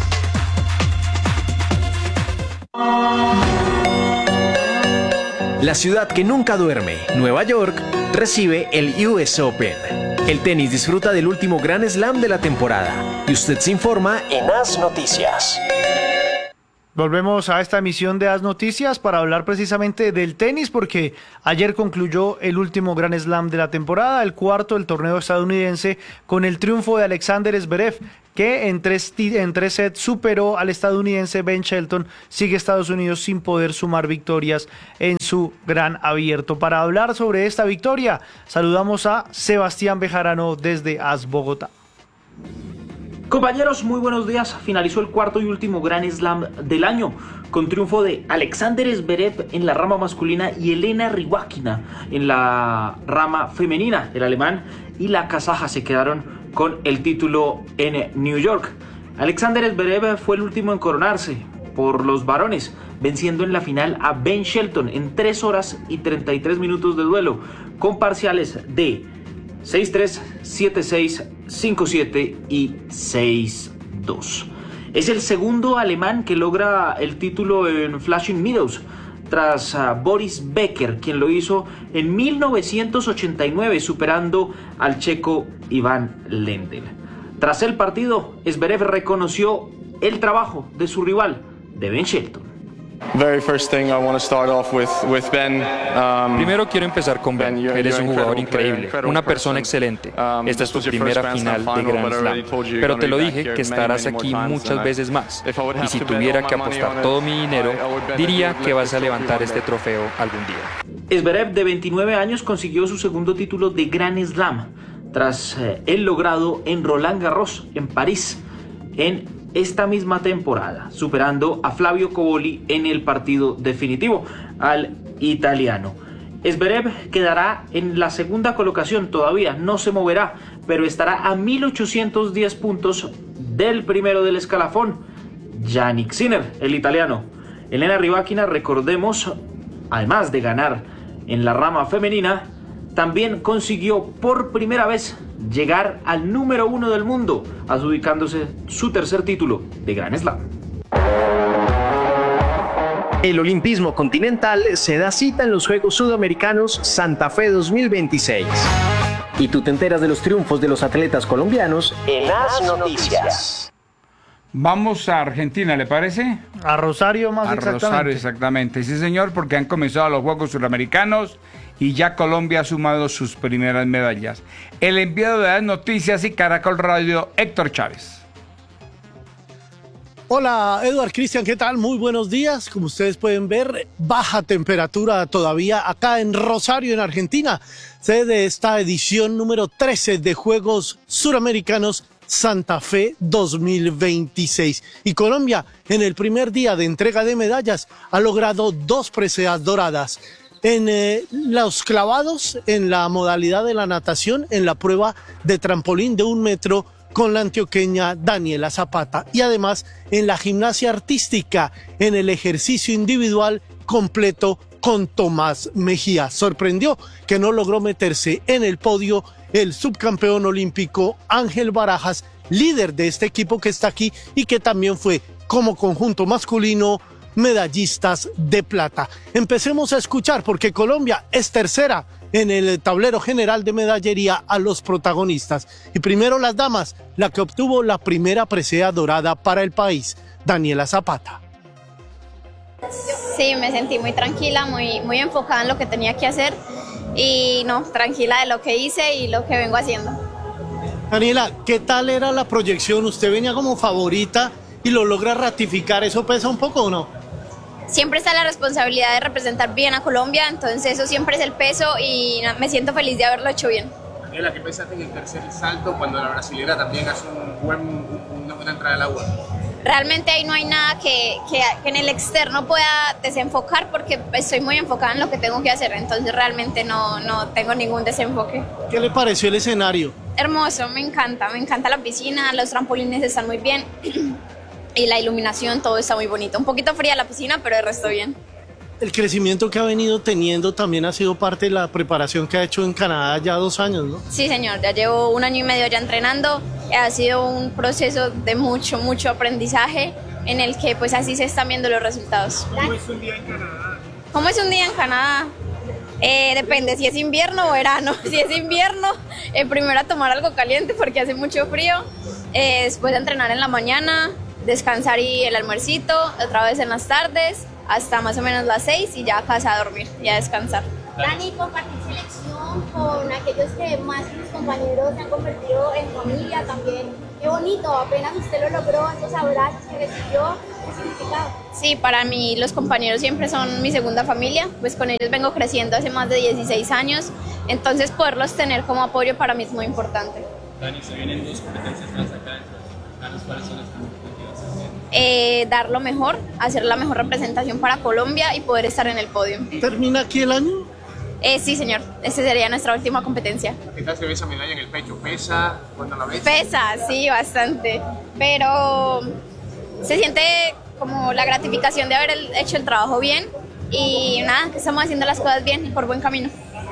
La ciudad que nunca duerme, Nueva York, recibe el U S Open. El tenis disfruta del último Grand Slam de la temporada y usted se informa en As Noticias. Volvemos a esta emisión de As Noticias para hablar precisamente del tenis, porque ayer concluyó el último Grand Slam de la temporada, el cuarto del torneo estadounidense, con el triunfo de Alexander Zverev, que en tres, en tres sets superó al estadounidense Ben Shelton. Sigue Estados Unidos sin poder sumar victorias en su Gran Abierto. Para hablar sobre esta victoria, saludamos a Sebastián Bejarano desde As Bogotá. Compañeros, muy buenos días. Finalizó el cuarto y último Grand Slam del año con triunfo de Alexander Zverev en la rama masculina y Elena Rybakina en la rama femenina. El alemán y la kazaja se quedaron con el título en New York. Alexander Zverev fue el último en coronarse por los varones, venciendo en la final a Ben Shelton en tres horas y treinta y tres minutos de duelo, con parciales de seis tres, siete seis, cinco siete y seis dos. Es el segundo alemán que logra el título en Flushing Meadows, tras uh, Boris Becker, quien lo hizo en mil novecientos ochenta y nueve, superando al checo Ivan Lendl. Tras el partido, Zverev reconoció el trabajo de su rival, de Ben Shelton. Primero quiero empezar con Ben. Él es un jugador increíble, una persona excelente. Esta es tu primera final de Grand Slam, pero te lo dije que estarás aquí muchas veces más. Y si tuviera que apostar todo mi dinero, diría que vas a levantar este trofeo algún día. Zverev, de veintinueve años, consiguió su segundo título de Grand Slam, tras eh, el logrado en Roland Garros, en París, en esta misma temporada, superando a Flavio Cobolli en el partido definitivo al italiano. Zverev quedará en la segunda colocación, todavía no se moverá, pero estará a mil ochocientos diez puntos del primero del escalafón, Jannik Sinner, el italiano. Elena Rybakina, recordemos, además de ganar en la rama femenina, también consiguió por primera vez llegar al número uno del mundo, adjudicándose su tercer título de Grand Slam. El olimpismo continental se da cita en los Juegos Sudamericanos Santa Fe dos mil veintiséis. Y tú te enteras de los triunfos de los atletas colombianos en As Noticias. Vamos a Argentina, ¿le parece? A Rosario más a exactamente. A Rosario, exactamente. Sí, señor, porque han comenzado los Juegos Suramericanos y ya Colombia ha sumado sus primeras medallas. El enviado de las noticias y Caracol Radio, Héctor Chávez. Hola, Eduard, Cristian, ¿qué tal? Muy buenos días. Como ustedes pueden ver, baja temperatura todavía acá en Rosario, en Argentina, sede de esta edición número trece de Juegos Suramericanos Santa Fe dos mil veintiséis. Y Colombia, en el primer día de entrega de medallas, ha logrado dos preseas doradas. En eh, los clavados, en la modalidad de la natación, en la prueba de trampolín de un metro con la antioqueña Daniela Zapata, y además en la gimnasia artística, en el ejercicio individual completo con Tomás Mejía. Sorprendió que no logró meterse en el podio el subcampeón olímpico Ángel Barajas, líder de este equipo que está aquí y que también fue, como conjunto masculino, medallistas de plata. Empecemos a escuchar, porque Colombia es tercera en el tablero general de medallería, a los protagonistas. Y primero las damas, la que obtuvo la primera presea dorada para el país, Daniela Zapata. Sí, me sentí muy tranquila, muy, muy enfocada en lo que tenía que hacer y no, tranquila de lo que hice y lo que vengo haciendo. Daniela, ¿qué tal era la proyección? Usted venía como favorita y lo logra ratificar, ¿eso pesa un poco o no? Siempre está la responsabilidad de representar bien a Colombia, entonces eso siempre es el peso y me siento feliz de haberlo hecho bien. Daniela, ¿qué pensaste en el tercer salto cuando la brasilera también hace un buen, una buena entrada al agua? Realmente ahí no hay nada que, que, que en el externo pueda desenfocar, porque estoy muy enfocada en lo que tengo que hacer, entonces realmente no, no tengo ningún desenfoque. ¿Qué le pareció el escenario? Hermoso, me encanta, me encanta la piscina, los trampolines están muy bien y la iluminación, todo está muy bonito. Un poquito fría la piscina, pero el resto bien. El crecimiento que ha venido teniendo también ha sido parte de la preparación que ha hecho en Canadá ya dos años, ¿no? Sí, señor, ya llevo un año y medio ya entrenando. Ha sido un proceso de mucho, mucho aprendizaje en el que pues así se están viendo los resultados. ¿Cómo es un día en Canadá? ¿Cómo es un día en Canadá? Eh, depende si es invierno o verano. Si es invierno, eh, primero a tomar algo caliente porque hace mucho frío, eh, después de entrenar en la mañana, descansar y el almuercito, otra vez en las tardes, hasta más o menos las seis y ya a casa a dormir y a descansar. Dani, compartir selección con aquellos que más que mis compañeros se han convertido en familia también. Qué bonito, apenas usted lo logró, esos abrazos que recibió, ¿qué significado? Sí, para mí los compañeros siempre son mi segunda familia, pues con ellos vengo creciendo hace más de dieciséis años, entonces poderlos tener como apoyo para mí es muy importante. Dani, se vienen dos competencias más acá dentro. ¿Cuáles son las competencias? Eh, dar lo mejor, hacer la mejor representación para Colombia y poder estar en el podio. ¿Termina aquí el año? Eh, sí, señor. Esta sería nuestra última competencia. ¿Qué tal se ve esa medalla en el pecho? ¿Pesa cuando la ves? Pesa, sí, bastante. Pero se siente como la gratificación de haber hecho el trabajo bien y nada, que estamos haciendo las cosas bien y por buen camino.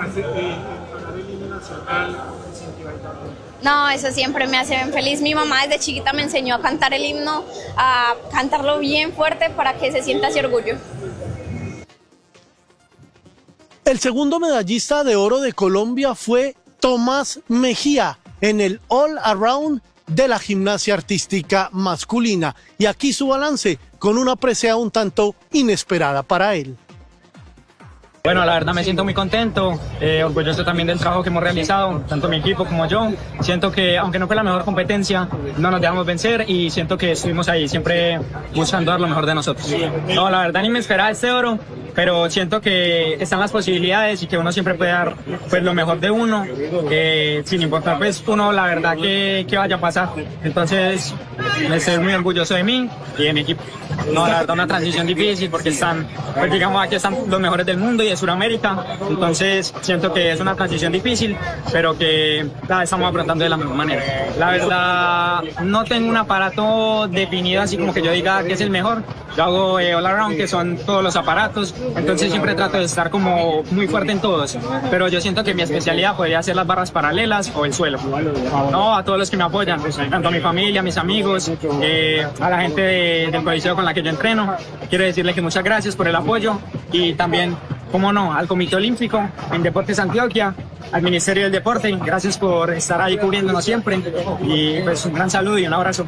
No, eso siempre me hace bien feliz. Mi mamá desde chiquita me enseñó a cantar el himno, a cantarlo bien fuerte para que se sienta ese orgullo. El segundo medallista de oro de Colombia fue Tomás Mejía en el All Around de la gimnasia artística masculina. Y aquí su balance con una presea un tanto inesperada para él. Bueno, la verdad me siento muy contento, eh, orgulloso también del trabajo que hemos realizado, tanto mi equipo como yo. Siento que, aunque no fue la mejor competencia, no nos dejamos vencer y siento que estuvimos ahí siempre buscando dar lo mejor de nosotros. No, la verdad ni me esperaba este oro, pero siento que están las posibilidades y que uno siempre puede dar pues, lo mejor de uno, eh, sin importar pues uno la verdad que, que vaya a pasar. Entonces, me estoy muy orgulloso de mí y de mi equipo. No, la verdad una transición difícil porque están, pues digamos aquí están los mejores del mundo y de Sudamérica, entonces siento que es una transición difícil, pero que la estamos afrontando de la mejor manera. La verdad no tengo un aparato definido así como que yo diga que es el mejor. Yo hago eh, all around, que son todos los aparatos, entonces siempre trato de estar como muy fuerte en todos, pero yo siento que mi especialidad podría ser las barras paralelas o el suelo. No, a todos los que me apoyan, tanto a mi familia, a mis amigos, eh, a la gente de, del coliseo con la que yo entreno, quiero decirle que muchas gracias por el apoyo y también, cómo no, al Comité Olímpico, en Deportes Antioquia, al Ministerio del Deporte, gracias por estar ahí cubriéndonos siempre y pues un gran saludo y un abrazo.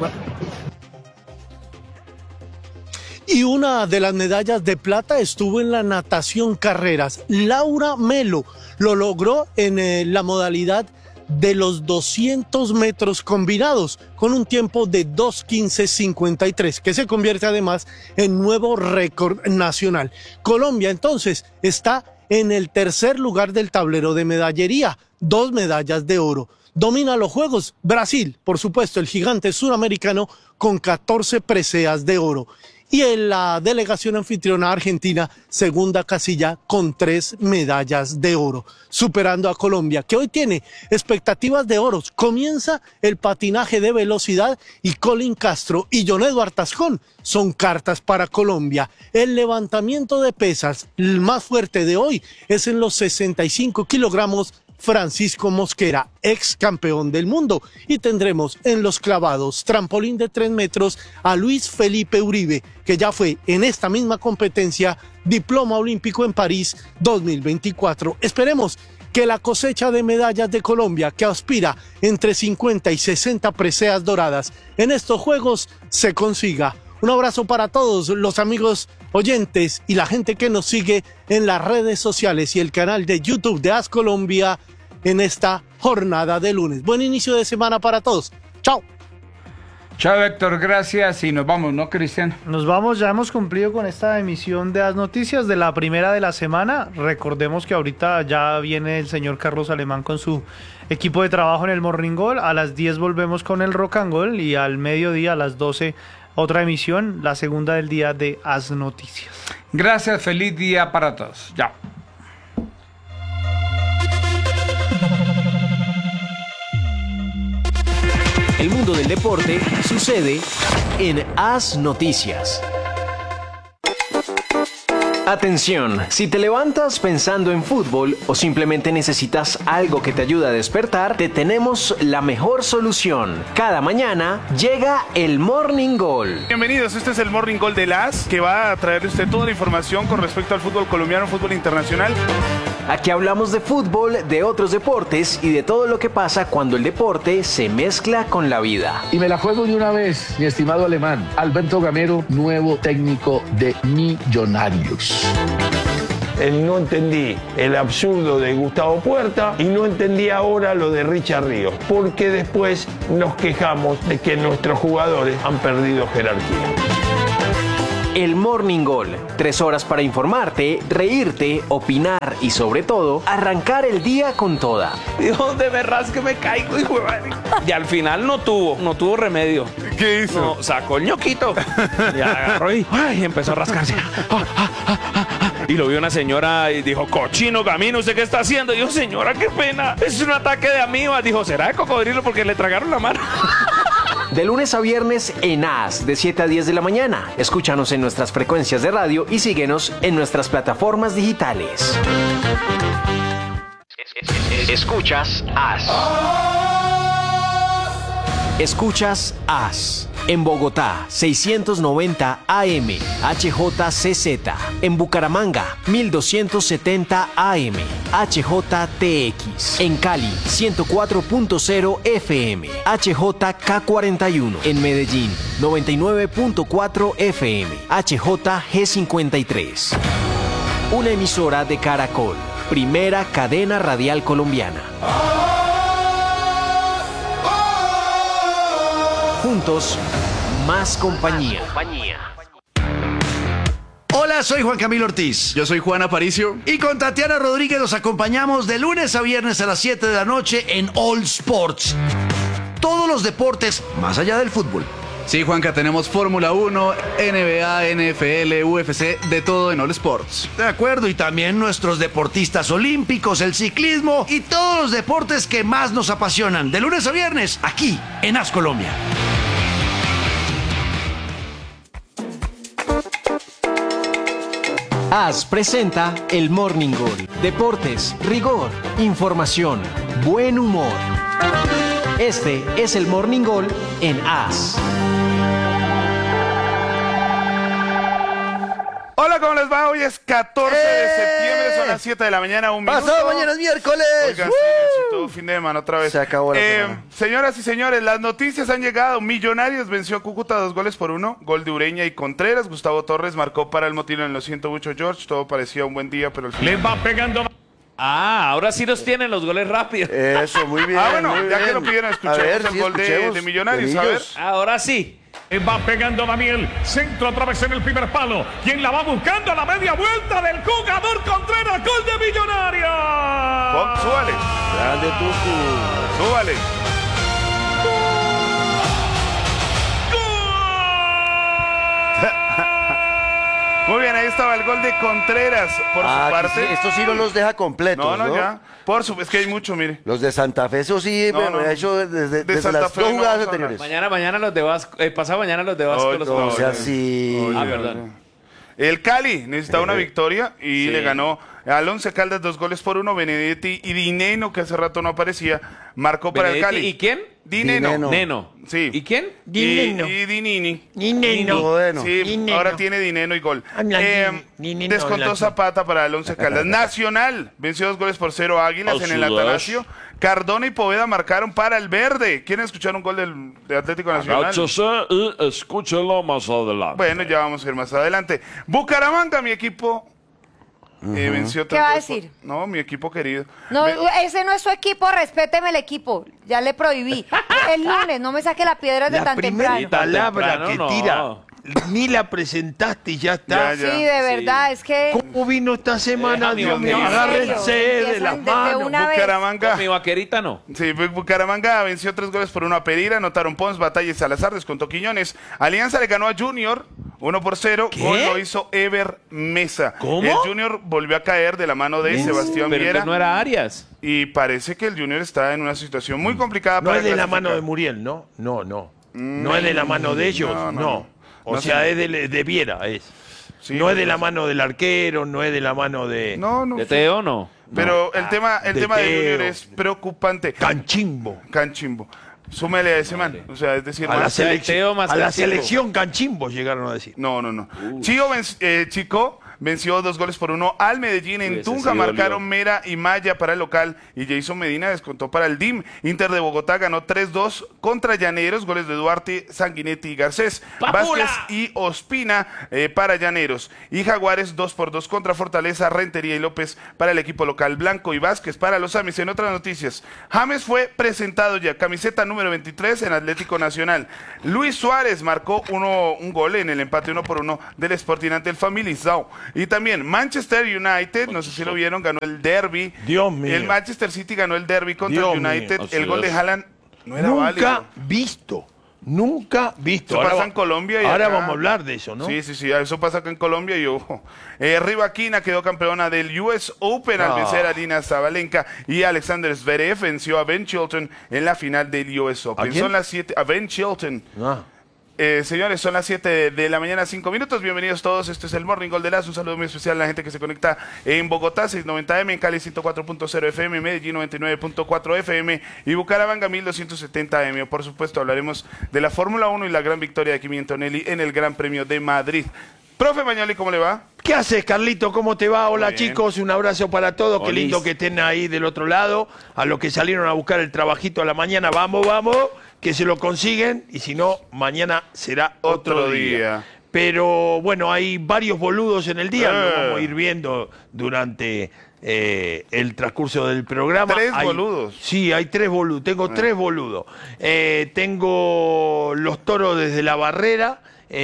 Y una de las medallas de plata estuvo en la natación carreras. Laura Melo lo logró en eh, la modalidad de los doscientos metros combinados con un tiempo de dos quince cincuenta y tres, que se convierte además en nuevo récord nacional. Colombia entonces está en el tercer lugar del tablero de medallería, dos medallas de oro. Domina los Juegos Brasil, por supuesto, el gigante suramericano con catorce preseas de oro. Y en la delegación anfitriona Argentina, segunda casilla con tres medallas de oro, superando a Colombia, que hoy tiene expectativas de oros. Comienza el patinaje de velocidad y Colin Castro y John Eduard Tascón son cartas para Colombia. El levantamiento de pesas, el más fuerte de hoy, es en los sesenta y cinco kilogramos, Francisco Mosquera, ex campeón del mundo. Y tendremos en los clavados, trampolín de tres metros, a Luis Felipe Uribe, que ya fue en esta misma competencia diploma olímpico en París dos mil veinticuatro. Esperemos que la cosecha de medallas de Colombia, que aspira entre cincuenta y sesenta preseas doradas en estos Juegos, se consiga. Un abrazo para todos los amigos oyentes y la gente que nos sigue en las redes sociales y el canal de YouTube de As Colombia en esta jornada de lunes. Buen inicio de semana para todos. Chao. Chao, Héctor, gracias y nos vamos, ¿no, Cristian? Nos vamos, ya hemos cumplido con esta emisión de As Noticias de la primera de la semana. Recordemos que ahorita ya viene el señor Carlos Alemán con su equipo de trabajo en el Morning Goal. A las diez volvemos con el Rock and Goal y al mediodía, a las doce, otra emisión, la segunda del día de As Noticias. Gracias, feliz día para todos. Chao. El mundo del deporte sucede en As Noticias. Atención, si te levantas pensando en fútbol o simplemente necesitas algo que te ayude a despertar, te tenemos la mejor solución. Cada mañana llega el Morning Goal. Bienvenidos, este es el Morning Goal de Las, que va a traerle usted toda la información con respecto al fútbol colombiano, fútbol internacional. Aquí hablamos de fútbol, de otros deportes y de todo lo que pasa cuando el deporte se mezcla con la vida. Y me la juego de una vez, mi estimado alemán. Alberto Gamero, nuevo técnico de Millonarios. El no entendí el absurdo de Gustavo Puerta y no entendí ahora lo de Richard Ríos, porque después nos quejamos de que nuestros jugadores han perdido jerarquía. El Morning Goal, tres horas para informarte, reírte, opinar y sobre todo, arrancar el día con toda. Dios, de verdad que me caigo, hijo de madre. Y al final no tuvo, no tuvo remedio. ¿Qué hizo? No, sacó el ñoquito. Y agarró y ay, empezó a rascarse. Ah, ah, ah, ah, ah. Y lo vio una señora y dijo, cochino Gamino, ¿usted qué está haciendo? Y dijo, señora, qué pena, es un ataque de amibas. Dijo, ¿será de cocodrilo porque le tragaron la mano? De lunes a viernes en A S, de siete a diez de la mañana. Escúchanos en nuestras frecuencias de radio y síguenos en nuestras plataformas digitales. Escuchas A S. Escuchas A S. En Bogotá, seiscientos noventa A M, H J C Z. En Bucaramanga, mil doscientos setenta A M, H J T X. En Cali, ciento cuatro punto cero F M, H J K cuarenta y uno. En Medellín, noventa y nueve punto cuatro F M, H J G cincuenta y tres. Una emisora de Caracol, primera cadena radial colombiana. Juntos, más compañía. Hola, soy Juan Camilo Ortiz. Yo soy Juan Aparicio. Y con Tatiana Rodríguez nos acompañamos de lunes a viernes a las siete de la noche en All Sports. Todos los deportes más allá del fútbol. Sí, Juanca, tenemos Fórmula uno, N B A, N F L, U F C, de todo en All Sports. De acuerdo, y también nuestros deportistas olímpicos, el ciclismo y todos los deportes que más nos apasionan. De lunes a viernes, aquí en A S Colombia. A S presenta el Morning Goal. Deportes, rigor, información, buen humor. Este es el Morning Goal en A S. Hola, ¿cómo les va? Hoy es catorce de septiembre, son las siete de la mañana, un minuto. Pasado mañana es miércoles. Oigan, sí, todo fin de semana otra vez. Se acabó la eh, semana. Señoras y señores, las noticias han llegado. Millonarios venció a Cúcuta dos goles por uno. Gol de Ureña y Contreras. Gustavo Torres marcó para el motín en los ciento ocho George. Todo parecía un buen día, pero el final... Le va pegando... Ah, ahora sí los tienen los goles rápidos. Eso, muy bien. Ah, bueno, muy ya bien. que lo pidieron, escuchemos ver, el sí, gol de, de Millonarios. A ver. Ahora sí. Va pegando Daniel, centro otra vez en el primer palo. Quien la va buscando a la media vuelta del jugador Contreras, gol de Millonarios. Fox, súbale. Grande Tucu. Súbale. Muy bien, ahí estaba el gol de Contreras por ah, su parte. Sí, esto sí no los deja completos, ¿no? No, no, ya. Por su, es que hay mucho, mire. Los de Santa Fe, eso sí, no, no. eso desde, de desde Santa las Fe dos no jugadas vamos a anteriores. Mañana, mañana los de Vasco, eh, pasado mañana los de Vasco. Oh, los no, no, o sea, sí. Ah, perdón. El Cali necesitaba una victoria y Sí. le ganó al Once Caldas dos goles por uno. Benedetti y Dineno, que hace rato no aparecía, marcó para el Cali. ¿Y quién? Dineno. Dineno. Neno. Sí. ¿Y quién? Dineno. Y, y Dinini. Dineno. Bueno. Sí, Dineno. ahora tiene Dineno y gol. Habla Eh, Dineno, descontó habla. Zapata para el Once Caldas. Nacional venció dos goles por cero a Águilas en el Atanasio. Cardona y Poveda marcaron para el Verde. ¿Quieren escuchar un gol del, de Atlético Nacional? Agáchese y escúchelo más adelante. Bueno, ya vamos a ir más adelante. Bucaramanga, mi equipo, eh, venció ¿Qué tres va a goles por- decir? No, mi equipo querido. No, Ve- ese no es su equipo, respéteme el equipo. Ya le prohibí. El lunes, no me saque la piedra de La tan primera temprano. palabra temprano, que no. tira, ni la presentaste y ya está. Ya, ya. Sí, de verdad, es que... ¿Cómo vino esta semana? Déjame, Dios mío, en serio, agárrense de empiezan las desde manos. una vez. Bucaramanga. Mi vaquerita no. Sí, Bu- Bucaramanga venció tres goles por uno a Pereira, anotaron Pons, Batalla y Salazar, descontó Quiñones. Alianza le ganó a Junior, uno por cero, ¿Qué? gol lo hizo Ever Mesa. ¿Cómo? El Junior volvió a caer de la mano de Sebastián Pero Viera entonces no era Arias. y parece que el Junior está en una situación muy complicada No para es de la clasificar. mano de Muriel, ¿no? No, no. No es de la mano de ellos, no, no. no, no. O No sea, sé. es de, de Viera, es. Sí, no es de pues, la mano del arquero, no es de la mano de... No, no. ¿De Teo no? Pero No. el tema, el De tema de Teo. Junior es preocupante. Canchimbo. Canchimbo. Súmele a ese man. O sea, es decir, A la, más- selección, a la selección Canchimbo llegaron a decir. No, no, no. Chico, venc- eh, Chico venció dos goles por uno al Medellín. En Uy, ese Tunja sí marcaron dolió. Mera y Maya para el local y Jason Medina descontó para el D I M. Inter de Bogotá ganó tres dos contra Llaneros, goles de Duarte, Sanguinetti y Garcés. ¡Papula! Vázquez y Ospina eh, para Llaneros. Y Jaguares dos por dos contra Fortaleza, Rentería y López para el equipo local. Blanco y Vázquez para los Amis. En otras noticias, James fue presentado ya, camiseta número veintitrés en Atlético Nacional. Luis Suárez marcó uno, un gol en el empate uno por uno del Sporting ante el Familizao. Y también Manchester United, no sé si lo vieron, ganó el derby. Dios mío. El Manchester City ganó el derby contra Dios el United. mío. El gol de Haaland no era Nunca válido. visto. Nunca visto. Eso Ahora pasa va- en Colombia y Ahora acá. vamos a hablar de eso, ¿no? Sí, sí, sí, eso pasa acá en Colombia y ojo. Eh, Rivaquina quedó campeona del U S Open al Ah. vencer a Arina Zabalenka y Alexander Zverev venció a Ben Chilton en la final del U S Open. quién? Son las siete, a Ben Chilton. Ah. Eh, señores, son las siete de la mañana, cinco minutos. Bienvenidos todos. Este es el Morning Gol de Lazo. Un saludo muy especial a la gente que se conecta en Bogotá, seiscientos noventa M, en Cali ciento cuatro punto cero F M, Medellín noventa y nueve punto cuatro F M y Bucaramanga mil doscientos setenta M. Por supuesto, hablaremos de la Fórmula uno y la gran victoria de Kimi Antonelli en el Gran Premio de Madrid. Profe Mañoli, ¿cómo le va? ¿Qué haces, Carlito? ¿Cómo te va? Hola, Muy bien. chicos. Un abrazo para todos. Qué Olis. lindo que estén ahí del otro lado. A los que salieron a buscar el trabajito a la mañana, vamos, vamos, que se lo consiguen. Y si no, mañana será otro, Otro día. día. Pero bueno, hay varios boludos en el día. Eh. Lo vamos a ir viendo durante eh, el transcurso del programa. Tres Hay- boludos. Sí, hay tres boludos. Tengo tres boludos. Eh, tengo los toros desde la barrera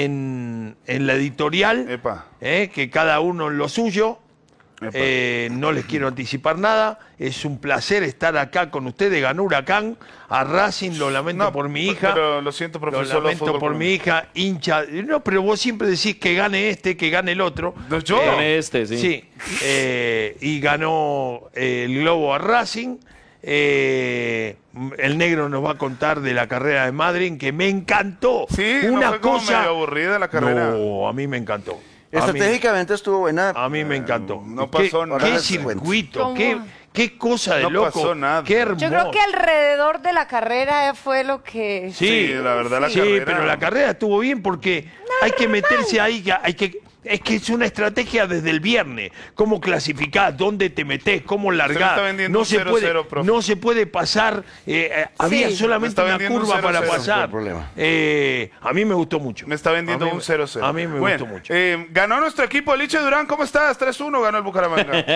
en, en la editorial. Epa. eh, que cada uno en lo suyo. Epa. Eh, no les quiero anticipar nada. Es un placer estar acá con ustedes. Ganó Huracán a Racing. Lo lamento No, por mi p- hija. pero lo siento, Lo profesor. lamento fútbol por mi hija, hincha. No, pero vos siempre decís que gane este, que gane el otro. No, yo. Eh, Gane este, sí. Sí. eh, y ganó eh, el Globo a Racing. Eh, el negro nos va a contar de la carrera de Madrid, que me encantó. Sí, ¿no una fue como cosa. medio aburrida la carrera? No, a mí me encantó. A mí- Estratégicamente estuvo buena. a mí me encantó. no ¿Qué- pasó nada. Qué ¿Cómo? circuito, qué, qué cosa de No loco. pasó nada. Qué hermoso. Yo creo que alrededor de la carrera fue lo que... Sí, Sí, la verdad, la sí, carrera- pero la carrera estuvo bien porque hay que meterse ahí, ya hay que... Es que es una estrategia desde el viernes. Cómo clasificás, dónde te metés, cómo me largás. está vendiendo No un se cero puede, cero, profe. no se puede pasar. eh, eh, había Sí. solamente Me está una vendiendo un curva cero para cero. pasar. No hay problema. Eh, a mí me gustó mucho. Me está vendiendo A mí un me- cero cero. A mí me Bueno, gustó mucho. eh, ganó nuestro equipo, Liche Durán. ¿Cómo estás? tres uno ganó el Bucaramanga.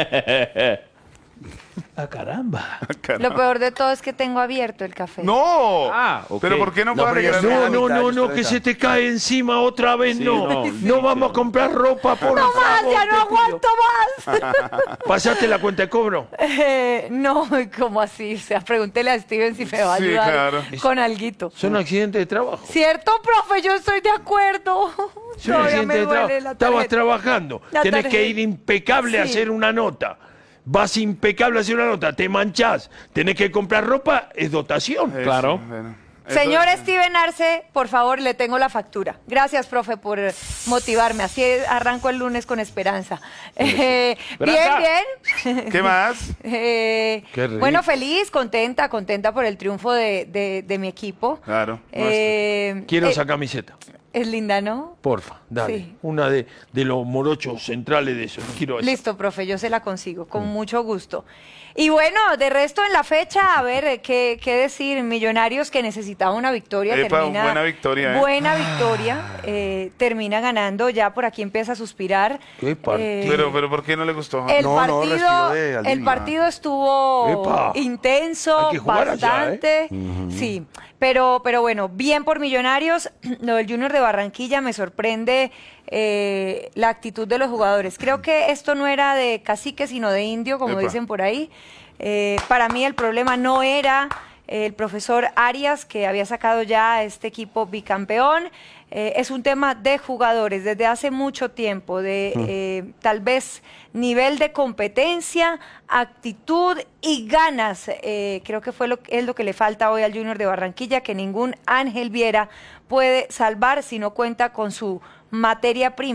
Ah, caramba. Lo peor de todo es que tengo abierto el café. ¡No! Ah, ok. ¿Pero por qué no, No, puedo pero ya alegrar? estoy No, a no, mitad, no, yo no, estoy que acá. se te cae encima otra vez, Sí, no. no, No, sí, vamos a comprar ropa, por ¡No favor. más! ¡Ya te no pido. aguanto más! ¿Pasaste la cuenta de cobro? Eh, no, ¿cómo así? O sea, pregúntele a Steven si me va a Sí, ayudar claro. con alguito. Son accidentes de trabajo. ¿Cierto, profe? Yo estoy de acuerdo. Son Todavía accidentes me de duele trabajo. la Estabas tarjeta. trabajando. La Tenés que tarjeta. ir impecable a Sí. hacer una nota. Vas impecable a hacer una nota, te manchás, tenés que comprar ropa, es dotación. Eso, Claro. bueno. Señor Entonces, Steven Arce, por favor, le tengo la factura. Gracias, profe, por motivarme. Así arranco el lunes con esperanza. Eh, bien, Esperanza. bien. ¿Qué más? Eh, Qué rico. bueno, feliz, contenta, contenta por el triunfo de, de- de mi equipo. Claro. Eh, Quiero eh, esa camiseta, Es linda, ¿no? porfa, dale. Sí. Una de, de los morochos centrales de eso. Quiero esa. Listo, profe, yo se la consigo, con Mm. mucho gusto. Y bueno, de resto en la fecha, a ver, eh, ¿qué, qué decir? Millonarios que necesitaba una victoria. Epa, termina, buena victoria, ¿eh? Buena victoria, eh, termina ganando, ya por aquí empieza a suspirar. Qué partido. Eh, Pero, pero ¿por qué no le gustó? el, No, no, respiro partido, de alivio. el partido estuvo Epa. intenso, Hay que jugar allá, bastante. Sí, pero, pero bueno, bien por Millonarios. Lo del Junior de Barranquilla me sorprende eh, la actitud de los jugadores. Creo que esto no era de cacique, sino de indio, como Epa. dicen por ahí. Eh, para mí el problema no era el profesor Arias, que había sacado ya a este equipo bicampeón. Eh, es un tema de jugadores desde hace mucho tiempo, de eh, tal vez nivel de competencia, actitud y ganas. Eh, creo que fue lo, es lo que le falta hoy al Junior de Barranquilla, que ningún Ángel Viera puede salvar si no cuenta con su materia prima,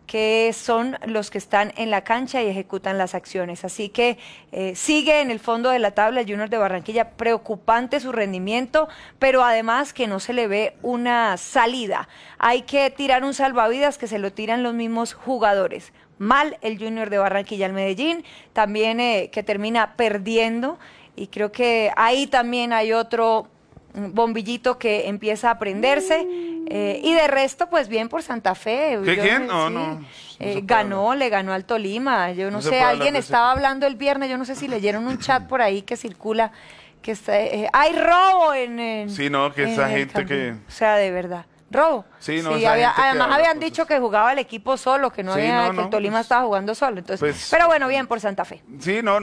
que son los que están en la cancha y ejecutan las acciones. Así que eh, sigue en el fondo de la tabla el Junior de Barranquilla, preocupante su rendimiento, pero además que no se le ve una salida. Hay que tirar un salvavidas que se lo tiran los mismos jugadores. Mal el Junior de Barranquilla. El Medellín también eh, que termina perdiendo, y creo que ahí también hay otro bombillito que empieza a prenderse. Eh, y de resto, pues bien por Santa Fe. ¿Qué, Yo quién? sí, No, no. no eh, ganó, le ganó al Tolima. Yo no, No se sé, puede alguien hablar de estaba ese- hablando el viernes, yo no sé si leyeron un chat por ahí que circula, que está, eh, hay robo en, en Sí, no, que en esa el gente Campín. que... O sea, de verdad. Robo. Sí, no, esa había- gente que además habla habían cosas. dicho que jugaba el equipo solo, que no Sí, había, no, que no, el Tolima pues- estaba jugando solo. Entonces, pues- pero bueno, bien por Santa Fe. Sí, no,